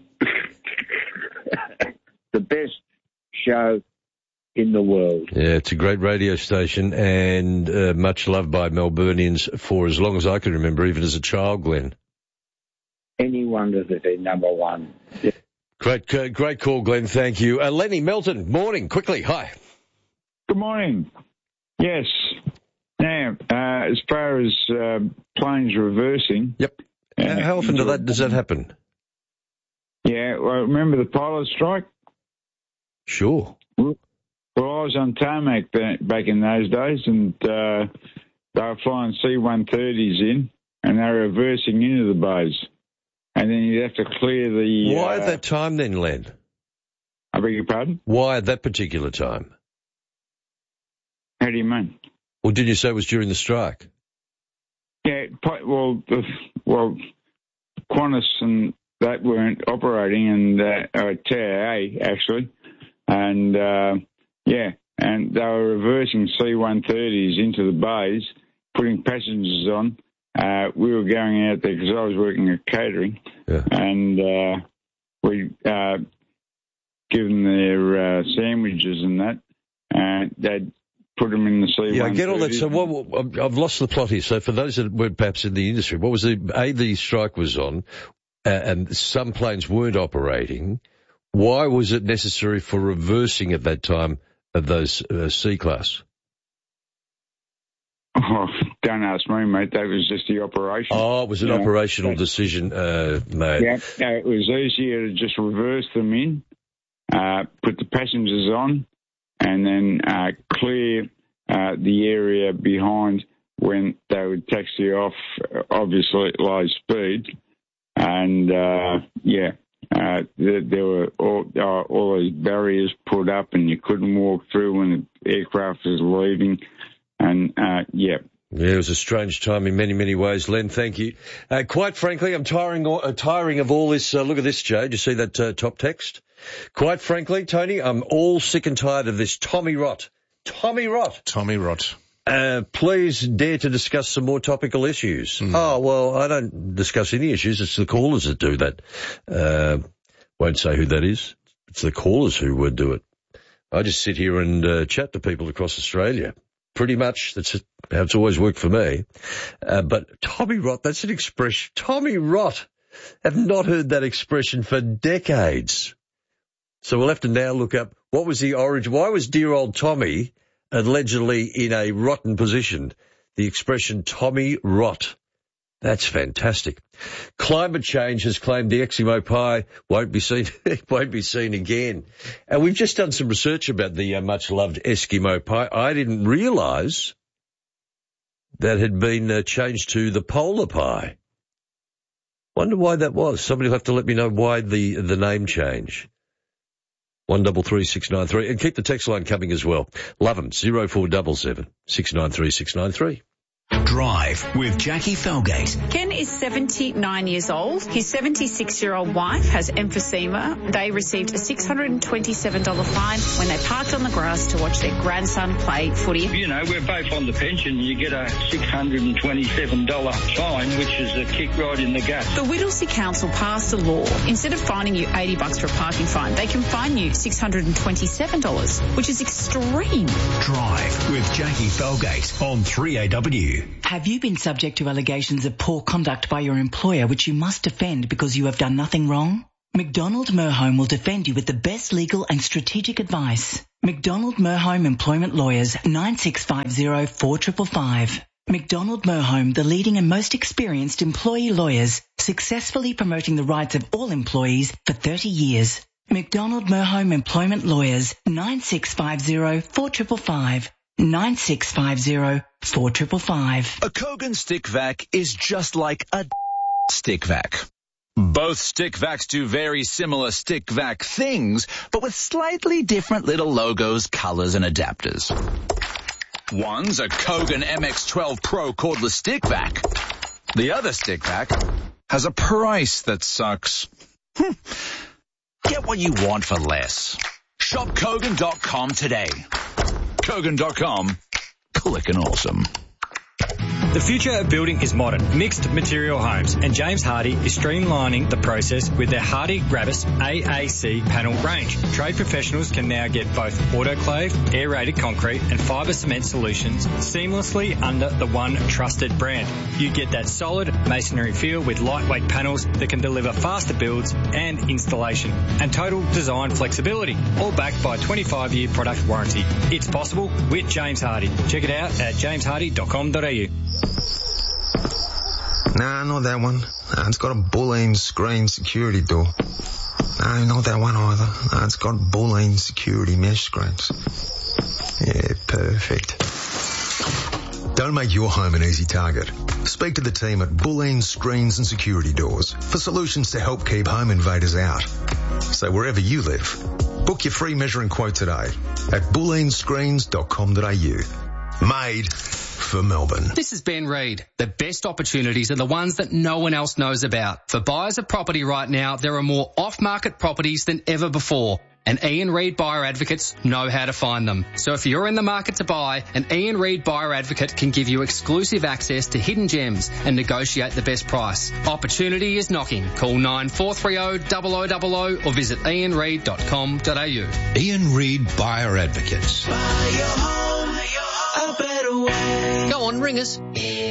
Speaker 11: The best show in the world.
Speaker 10: Yeah, it's a great radio station and uh, much loved by Melburnians for as long as I can remember, even as a child, Glenn.
Speaker 11: Any wonder that they're number one.
Speaker 10: Great, uh, great call, Glenn. Thank you. Uh, Lenny Melton, morning. Quickly, hi.
Speaker 12: Good morning. Yes. Now, uh, as far as uh, planes reversing.
Speaker 10: Yep. Uh, how often do that, does that happen?
Speaker 12: Yeah, well, remember the pilot strike?
Speaker 10: Sure.
Speaker 12: Well, I was on tarmac back in those days, and uh, they were flying C one thirties in, and they were reversing into the bays. And then you'd have to clear the...
Speaker 10: Why
Speaker 12: uh,
Speaker 10: at that time then, Len?
Speaker 12: I beg your pardon?
Speaker 10: Why at that particular time?
Speaker 12: How do you mean?
Speaker 10: Well, did you say it was during the strike?
Speaker 12: Yeah, well, the, well, Qantas and that weren't operating, and uh, uh, T A A actually, and uh, yeah, and they were reversing C one thirties into the bays, putting passengers on. Uh, we were going out there because I was working at catering,
Speaker 10: yeah.
Speaker 12: and uh, we uh, given their uh, sandwiches and that, and they'd put them in the C one thirties.
Speaker 10: Yeah, I get all that. So what, I've lost the plot here. So for those that were perhaps in the industry, what was the, A, the strike was on, uh, and some planes weren't operating. Why was it necessary for reversing at that time of those uh, C-class?
Speaker 12: Oh, don't ask me, mate. That was just the operation.
Speaker 10: Oh, it was an
Speaker 12: yeah.
Speaker 10: operational decision uh, made.
Speaker 12: Yeah, uh, it was easier to just reverse them in, uh, put the passengers on, and then uh, clear uh, the area behind when they would taxi off, obviously at low speed. And, uh, yeah, uh, there, there were all, uh, all these barriers put up and you couldn't walk through when the aircraft was leaving. And, uh, yeah.
Speaker 10: Yeah, it was a strange time in many, many ways. Len, thank you. Uh, quite frankly, I'm tiring, uh, tiring of all this. Uh, look at this, Joe. Did you see that uh, top text? Quite frankly, Tony, I'm all sick and tired of this Tommy Rot. Tommy Rot.
Speaker 3: Tommy Rot.
Speaker 10: Uh, please dare to discuss some more topical issues.
Speaker 3: Mm.
Speaker 10: Oh, well, I don't discuss any issues. It's the callers that do that. Uh, won't say who that is. It's the callers who would do it. I just sit here and uh, chat to people across Australia. Pretty much. That's how it's always worked for me. Uh, but Tommy Rot, that's an expression. Tommy Rot. I've not heard that expression for decades. So we'll have to now look up what was the origin. Why was dear old Tommy allegedly in a rotten position? The expression Tommy Rot. That's fantastic. Climate change has claimed the Eskimo pie won't be seen, won't be seen again. And we've just done some research about the uh, much-loved Eskimo pie. I didn't realise that had been uh, changed to the polar pie. Wonder why that was. Somebody will have to let me know why the the name change. One double three six nine three, and keep the text line coming as well. Love 'em. Zero four double seven six nine three six nine three.
Speaker 9: Drive with Jackie Felgate.
Speaker 13: Ken is seventy-nine years old. His seventy-six-year-old wife has emphysema. They received a six hundred twenty-seven dollars fine when they parked on the grass to watch their grandson play footy.
Speaker 14: You know, we're both on the pension. You get a six hundred twenty-seven dollars fine, which is a kick right in the gut.
Speaker 13: The Whittlesea Council passed a law. Instead of fining you eighty bucks for a parking fine, they can fine you six hundred twenty-seven dollars, which is extreme.
Speaker 9: Drive with Jackie Felgate on three A W.
Speaker 15: Have you been subject to allegations of poor conduct by your employer which you must defend because you have done nothing wrong? McDonald Merholm will defend you with the best legal and strategic advice. McDonald Merholm Employment Lawyers, nine six five zero, four five five five. McDonald Merholm, the leading and most experienced employee lawyers, successfully promoting the rights of all employees for thirty years. McDonald Merholm Employment Lawyers, nine six five zero, four five five five. nine six five zero, four five five five.
Speaker 9: A Kogan stick vac is just like a stick vac. Both stick vacs do very similar stick vac things, but with slightly different little logos, colors, and adapters. One's a Kogan M X twelve Pro cordless stick vac. The other stick vac has a price that sucks. Hmm. Get what you want for less. Shop Kogan dot com today. Kogan dot com. Click and awesome.
Speaker 16: The future of building is modern, mixed material homes, and James Hardie is streamlining the process with their Hardie Gravis A A C panel range. Trade professionals can now get both autoclave, aerated concrete, and fibre cement solutions seamlessly under the one trusted brand. You get that solid masonry feel with lightweight panels that can deliver faster builds and installation, and total design flexibility, all backed by a twenty-five year product warranty. It's possible with James Hardie. Check it out at james hardie dot com dot a u.
Speaker 17: Nah, not that one. Nah, it's got a Boolean screen security door. No, not that one either. Nah, it's got Boolean security mesh screens. Yeah, perfect. Don't make your home an easy target. Speak to the team at Boolean Screens and Security Doors for solutions to help keep home invaders out. So wherever you live, book your free measuring quote today at boolean screens dot com dot a u. Made for Melbourne.
Speaker 26: This is Ben Reid. The best opportunities are the ones that no one else knows about. For buyers of property right now, there are more off-market properties than ever before, and Ian Reid Buyer Advocates know how to find them. So if you're in the market to buy, an Ian Reid Buyer Advocate can give you exclusive access to hidden gems and negotiate the best price. Opportunity is knocking. Call nine four three zero, zero zero zero zero or visit ian reid dot com dot a u.
Speaker 9: Ian Reid Buyer Advocates.
Speaker 27: Buy your home a better way.
Speaker 26: Go on, ring us.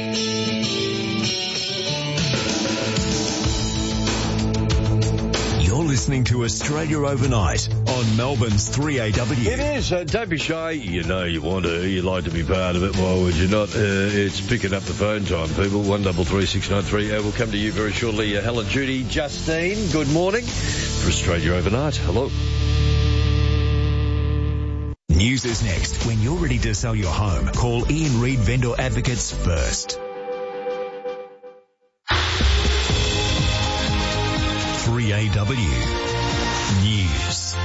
Speaker 9: You're listening to Australia Overnight on Melbourne's three A W.
Speaker 10: It is. Uh, don't be shy. You know you want to. You like to be part of it. Why would you not? Uh, it's picking up the phone time, people. one double three six nine three. Uh, we'll come to you very shortly. Uh, Helen, Judy, Justine, good morning. For Australia Overnight, hello.
Speaker 9: News is next. When you're ready to sell your home, call Ian Reid Vendor Advocates first. three A W News.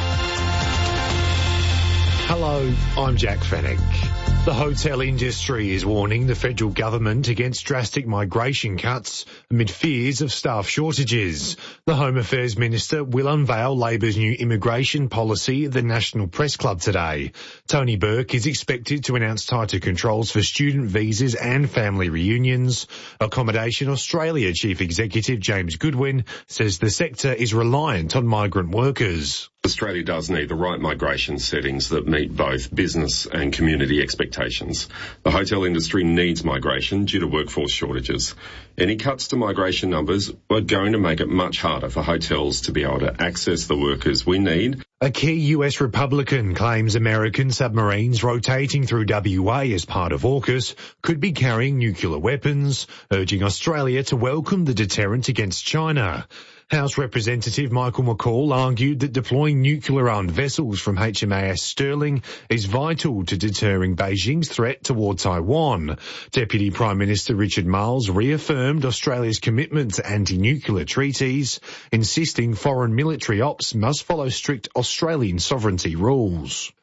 Speaker 28: Hello, I'm Jack Fennick. The hotel industry is warning the federal government against drastic migration cuts amid fears of staff shortages. The Home Affairs Minister will unveil Labor's new immigration policy at the National Press Club today. Tony Burke is expected to announce tighter controls for student visas and family reunions. Accommodation Australia Chief Executive James Goodwin says the sector is reliant on migrant workers.
Speaker 29: Australia does need the right migration settings that meet both business and community expectations. The hotel industry needs migration due to workforce shortages. Any cuts to migration numbers are going to make it much harder for hotels to be able to access the workers we need.
Speaker 28: A key U S Republican claims American submarines rotating through W A as part of AUKUS could be carrying nuclear weapons, urging Australia to welcome the deterrent against China. House Representative Michael McCall argued that deploying nuclear-armed vessels from H M A S Sterling is vital to deterring Beijing's threat toward Taiwan. Deputy Prime Minister Richard Marles reaffirmed Australia's commitment to anti-nuclear treaties, insisting foreign military ops must follow strict Australian sovereignty rules.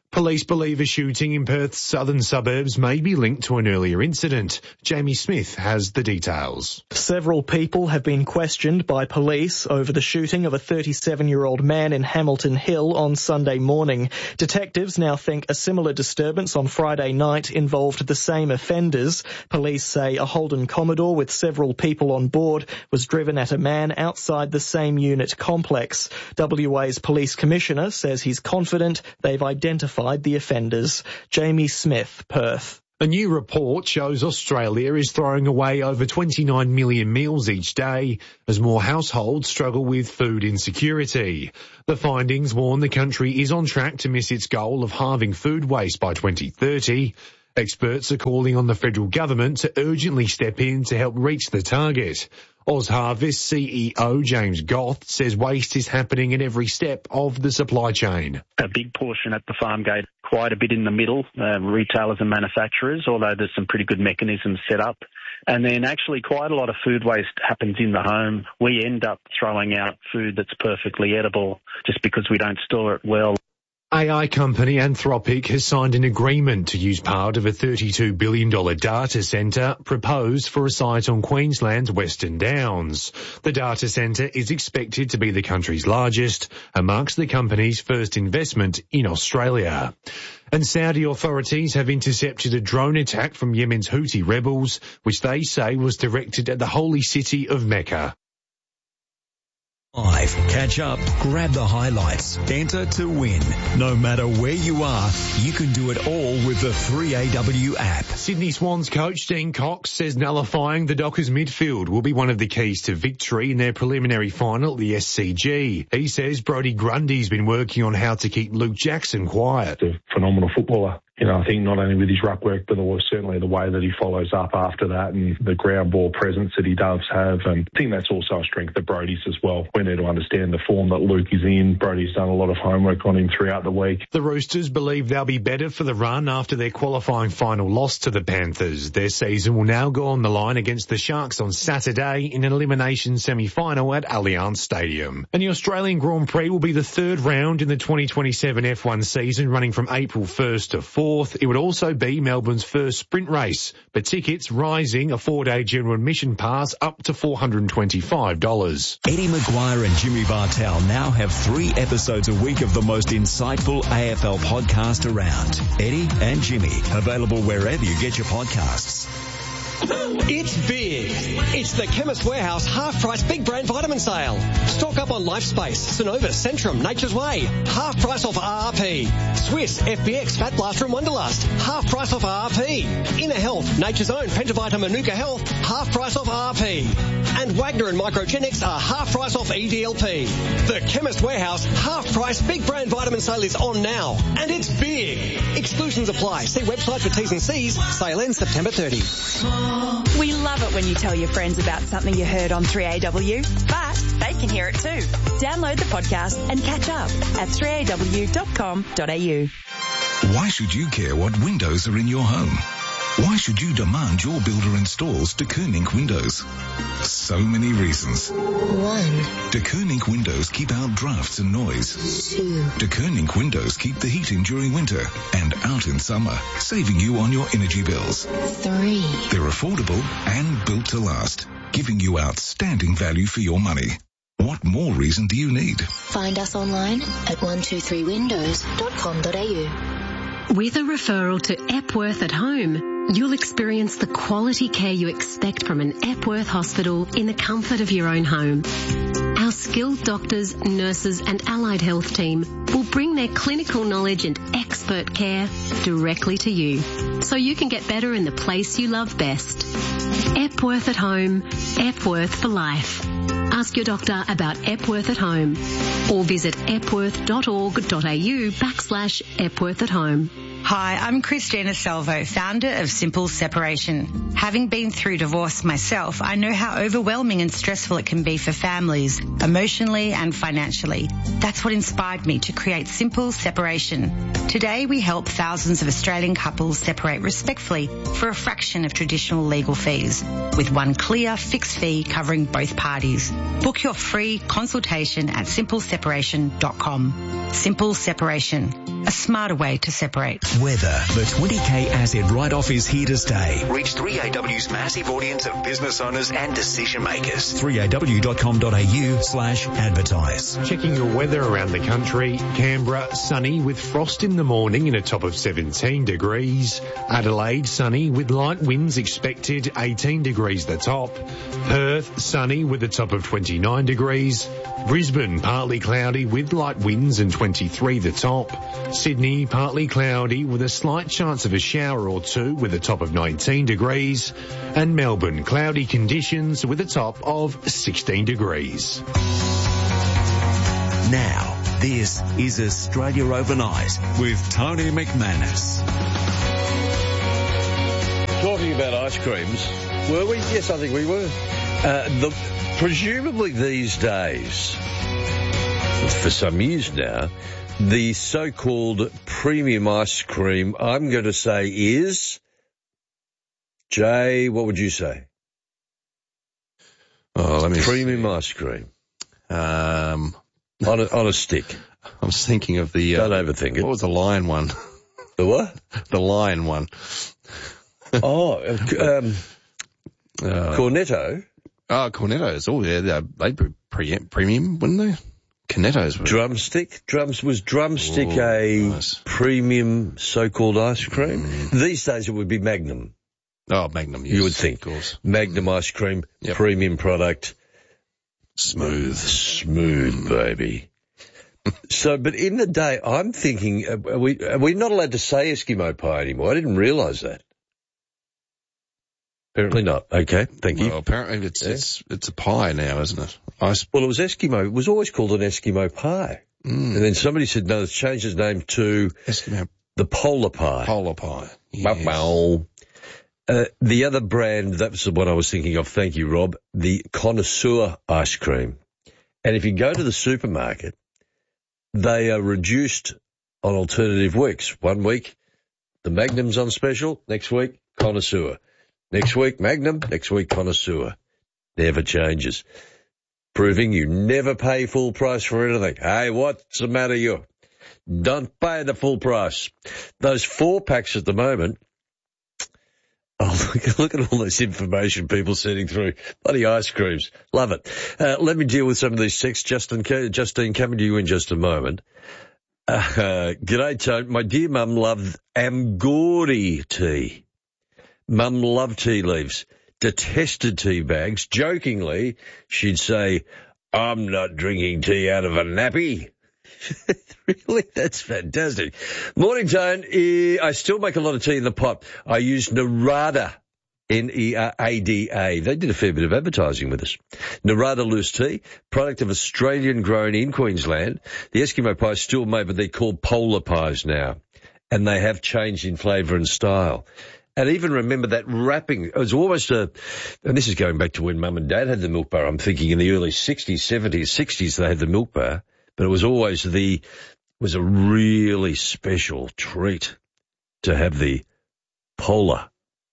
Speaker 28: Police believe a shooting in Perth's southern suburbs may be linked to an earlier incident. Jamie Smith has the details.
Speaker 1: Several people have been questioned by police over the shooting of a thirty-seven-year-old man in Hamilton Hill on Sunday morning. Detectives now think a similar disturbance on Friday night involved the same offenders. Police say a Holden Commodore with several people on board was driven at a man outside the same unit complex. W A's Police Commissioner says he's confident they've identified the offenders. Jamie Smith, Perth.
Speaker 28: A new report shows Australia is throwing away over twenty-nine million meals each day as more households struggle with food insecurity. The findings warn the country is on track to miss its goal of halving food waste by twenty thirty. Experts are calling on the federal government to urgently step in to help reach the target. OzHarvest C E O James Goth says waste is happening at every step of the supply chain.
Speaker 18: A big portion at the farm gate, quite a bit in the middle, uh, retailers and manufacturers, although there's some pretty good mechanisms set up. And then actually quite a lot of food waste happens in the home. We end up throwing out food that's perfectly edible just because we don't store it well.
Speaker 28: A I company Anthropic has signed an agreement to use part of a thirty-two billion dollars data centre proposed for a site on Queensland's Western Downs. The data centre is expected to be the country's largest and marks the company's first investment in Australia. And Saudi authorities have intercepted a drone attack from Yemen's Houthi rebels, which they say was directed at the holy city of Mecca.
Speaker 9: Live, catch up, grab the highlights, enter to win. No matter where you are, you can do it all with the three A W app.
Speaker 28: Sydney Swans coach Dean Cox says nullifying the Dockers midfield will be one of the keys to victory in their preliminary final at the S C G. He says Brodie Grundy's been working on how to keep Luke Jackson quiet.
Speaker 19: A phenomenal footballer. You know, I think not only with his ruck work, but certainly the way that he follows up after that and the ground ball presence that he does have. And I think that's also a strength of Brodie's as well. We need to understand the form that Luke is in. Brodie's done a lot of homework on him throughout the week.
Speaker 28: The Roosters believe they'll be better for the run after their qualifying final loss to the Panthers. Their season will now go on the line against the Sharks on Saturday in an elimination semi-final at Allianz Stadium. And the Australian Grand Prix will be the third round in the twenty twenty-seven F one season, running from April first to fourth. It would also be Melbourne's first sprint race, but tickets rising a four-day general admission pass up to four hundred twenty-five dollars.
Speaker 9: Eddie Maguire and Jimmy Bartel now have three episodes a week of the most insightful A F L podcast around. Eddie and Jimmy, available wherever you get your podcasts.
Speaker 20: It's big. It's the Chemist Warehouse half-price big brand vitamin sale. Stock up on LifeSpace, Synovus, Centrum, Nature's Way. Half price off R R P. Swiss, F B X, Fat Blaster and Wonderlust. Half price off R R P. Inner Health, Nature's Own, Pentavita, Manuka Health. Half price off R R P. And Wagner and Microgenics are half price off E D L P. The Chemist Warehouse half-price big brand vitamin sale is on now. And it's big. Exclusions apply. See website for T's and C's. Sale ends September thirtieth.
Speaker 21: We love it when you tell your friends about something you heard on three A W, but they can hear it too. Download the podcast and catch up at three A W dot com dot A U.
Speaker 22: Why should you care what windows are in your home? Why should you demand your builder installs De Koning windows? So many reasons.
Speaker 23: One.
Speaker 22: De Koning windows keep out drafts and noise.
Speaker 23: Two.
Speaker 22: De Koning windows keep the heat in during winter and out in summer, saving you on your energy bills.
Speaker 23: Three.
Speaker 22: They're affordable and built to last, giving you outstanding value for your money. What more reason do you need?
Speaker 23: Find us online at one two three windows dot com dot A U.
Speaker 24: With a referral to Epworth at Home, you'll experience the quality care you expect from an Epworth hospital in the comfort of your own home. Our skilled doctors, nurses and allied health team will bring their clinical knowledge and expert care directly to you, so you can get better in the place you love best. Epworth at Home, Epworth for life. Ask your doctor about Epworth at Home or visit epworth dot org dot A U backslash Epworth at Home.
Speaker 2: Hi, I'm Christina Salvo, founder of Simple Separation. Having been through divorce myself, I know how overwhelming and stressful it can be for families, emotionally and financially. That's what inspired me to create Simple Separation. Today, we help thousands of Australian couples separate respectfully for a fraction of traditional legal fees, with one clear, fixed fee covering both parties. Book your free consultation at simple separation dot com. Simple Separation, a smarter way to separate.
Speaker 9: Weather. The twenty K asset write-off is here to stay.
Speaker 4: Reach three A W's massive audience of business owners and decision makers.
Speaker 9: three A W dot com dot A U slash advertise.
Speaker 28: Checking your weather around the country. Canberra, sunny with frost in the morning and a top of seventeen degrees. Adelaide, sunny with light winds expected, eighteen degrees the top. Perth, sunny with a top of twenty-nine degrees. Brisbane, partly cloudy with light winds and twenty-three the top. Sydney, partly cloudy with a slight chance of a shower or two with a top of nineteen degrees. And Melbourne, cloudy conditions with a top of sixteen degrees.
Speaker 9: Now, this is Australia Overnight with Tony McManus.
Speaker 10: Talking about ice creams, were we? Yes, I think we were. Uh, the, presumably these days, for some years now, the so-called premium ice cream, I'm going to say is, Jay, what would you say?
Speaker 3: Oh, let me
Speaker 10: Premium see. ice cream.
Speaker 3: Um,
Speaker 10: on a, on a stick.
Speaker 3: I was thinking of the...
Speaker 10: Uh, Don't overthink it.
Speaker 3: What was the lion one?
Speaker 10: The what?
Speaker 3: The lion one.
Speaker 10: oh, um, uh, Cornetto.
Speaker 3: Oh, Cornettos. Oh, yeah, they'd be pre- premium, wouldn't they? Cornettos were.
Speaker 10: Drumstick? Drums was Drumstick Ooh, a nice. premium so-called ice cream? Mm. These days it would be Magnum.
Speaker 3: Oh, Magnum, yes.
Speaker 10: You would think.
Speaker 3: Of course.
Speaker 10: Magnum ice cream, yep. Premium product.
Speaker 3: Smooth.
Speaker 10: Smooth, mm. baby. So, but in the day, I'm thinking, are we, are we not allowed to say Eskimo pie anymore? I didn't realise that. Apparently not. Okay, thank you.
Speaker 3: Well, apparently it's yeah. it's it's a pie now, isn't it? Ice-
Speaker 10: well, it was Eskimo. It was always called an Eskimo pie. Mm. And then somebody said, no, it's changed its name to
Speaker 3: Eskimo.
Speaker 10: The Polar Pie.
Speaker 3: Polar Pie. Yes.
Speaker 10: Wow. Uh, the other brand, that was the one I was thinking of, thank you, Rob, the Connoisseur ice cream. And if you go to the supermarket, they are reduced on alternative weeks. One week, the Magnum's on special. Next week, Connoisseur. Next week, Magnum. Next week, Connoisseur. Never changes. Proving you never pay full price for anything. Hey, what's the matter you? Don't pay the full price. Those four packs at the moment. Oh, look, look at all this information people sending through. Bloody ice creams. Love it. Uh, let me deal with some of these texts. Justin, Justine, coming to you in just a moment. Uh, uh, g'day, Tone. My dear mum loved Amgori tea. Mum loved tea leaves, detested tea bags. Jokingly, she'd say, I'm not drinking tea out of a nappy. Really? That's fantastic. Morning, Tone. I still make a lot of tea in the pot. I use Narada, N E R A D A. They did a fair bit of advertising with us. Narada loose tea, product of Australian grown in Queensland. The Eskimo pie is still made, but they're called polar pies now. And they have changed in flavour and style. And even remember that wrapping, it was almost a, and this is going back to when Mum and Dad had the milk bar. I'm thinking in the early sixties, seventies, sixties they had the milk bar, but it was always the, was a really special treat to have the polar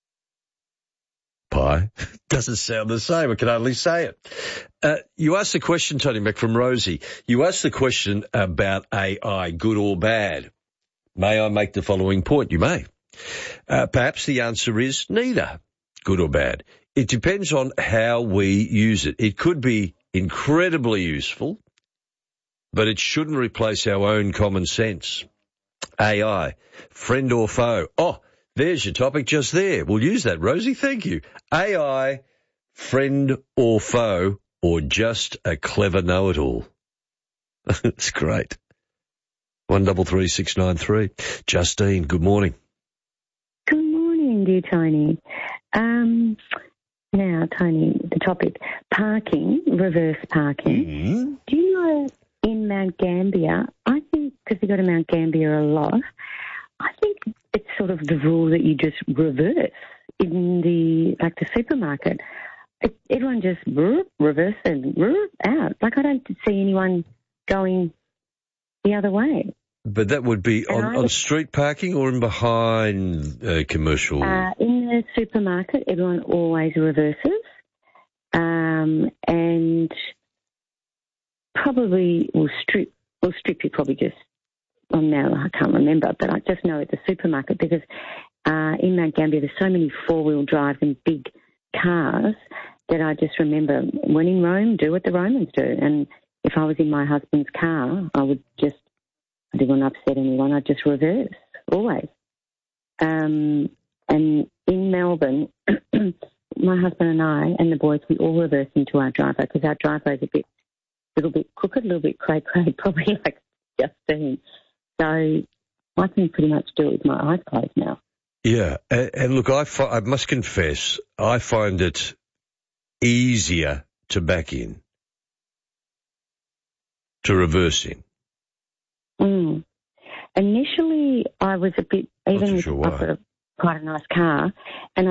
Speaker 10: pie. Doesn't sound the same, I can only say it. Uh, you asked the question, Tony Mac from Rosie, you asked the question about A I, good or bad. May I make the following point? You may. Uh, perhaps the answer is neither, good or bad. It depends on how we use it. It could be incredibly useful, but it shouldn't replace our own common sense. A I, friend or foe. Oh, there's your topic just there. We'll use that, Rosie. Thank you. A I, friend or foe, or just a clever know-it-all. It's great. One double three six nine three. Justine, good morning.
Speaker 5: Good morning, dear Tony. Um, now, Tony, the topic, parking, reverse parking.
Speaker 10: Mm-hmm.
Speaker 5: Do you know in Mount Gambier, I think, because we go to Mount Gambier a lot, I think it's sort of the rule that you just reverse in the, like the supermarket. It, everyone just reverse and out. Like, I don't see anyone going the other way.
Speaker 10: But that would be on,
Speaker 5: I,
Speaker 10: on street parking or in behind uh, commercial?
Speaker 5: Uh, in the supermarket, everyone always reverses. Um, and probably will strip, will strip you probably just, well, now I can't remember, but I just know at the supermarket because uh, in Mount Gambier there's so many four-wheel drive and big cars that I just remember when in Rome, do what the Romans do. And if I was in my husband's car, I would just, I didn't want to upset anyone, I'd just reverse, always. Um, and in Melbourne, my husband and I and the boys, we all reverse into our driveway because our driveway's a bit, little bit crooked, a little bit cray-cray, probably like Justine. So I can pretty much do it with my eyes closed now.
Speaker 10: Yeah, and, and look, I, fi- I must confess, I find it easier to back in, to reverse in.
Speaker 5: Mm. Initially, I was a bit, even
Speaker 10: Not too
Speaker 5: with
Speaker 10: sure
Speaker 5: I've got a, quite a nice car, and I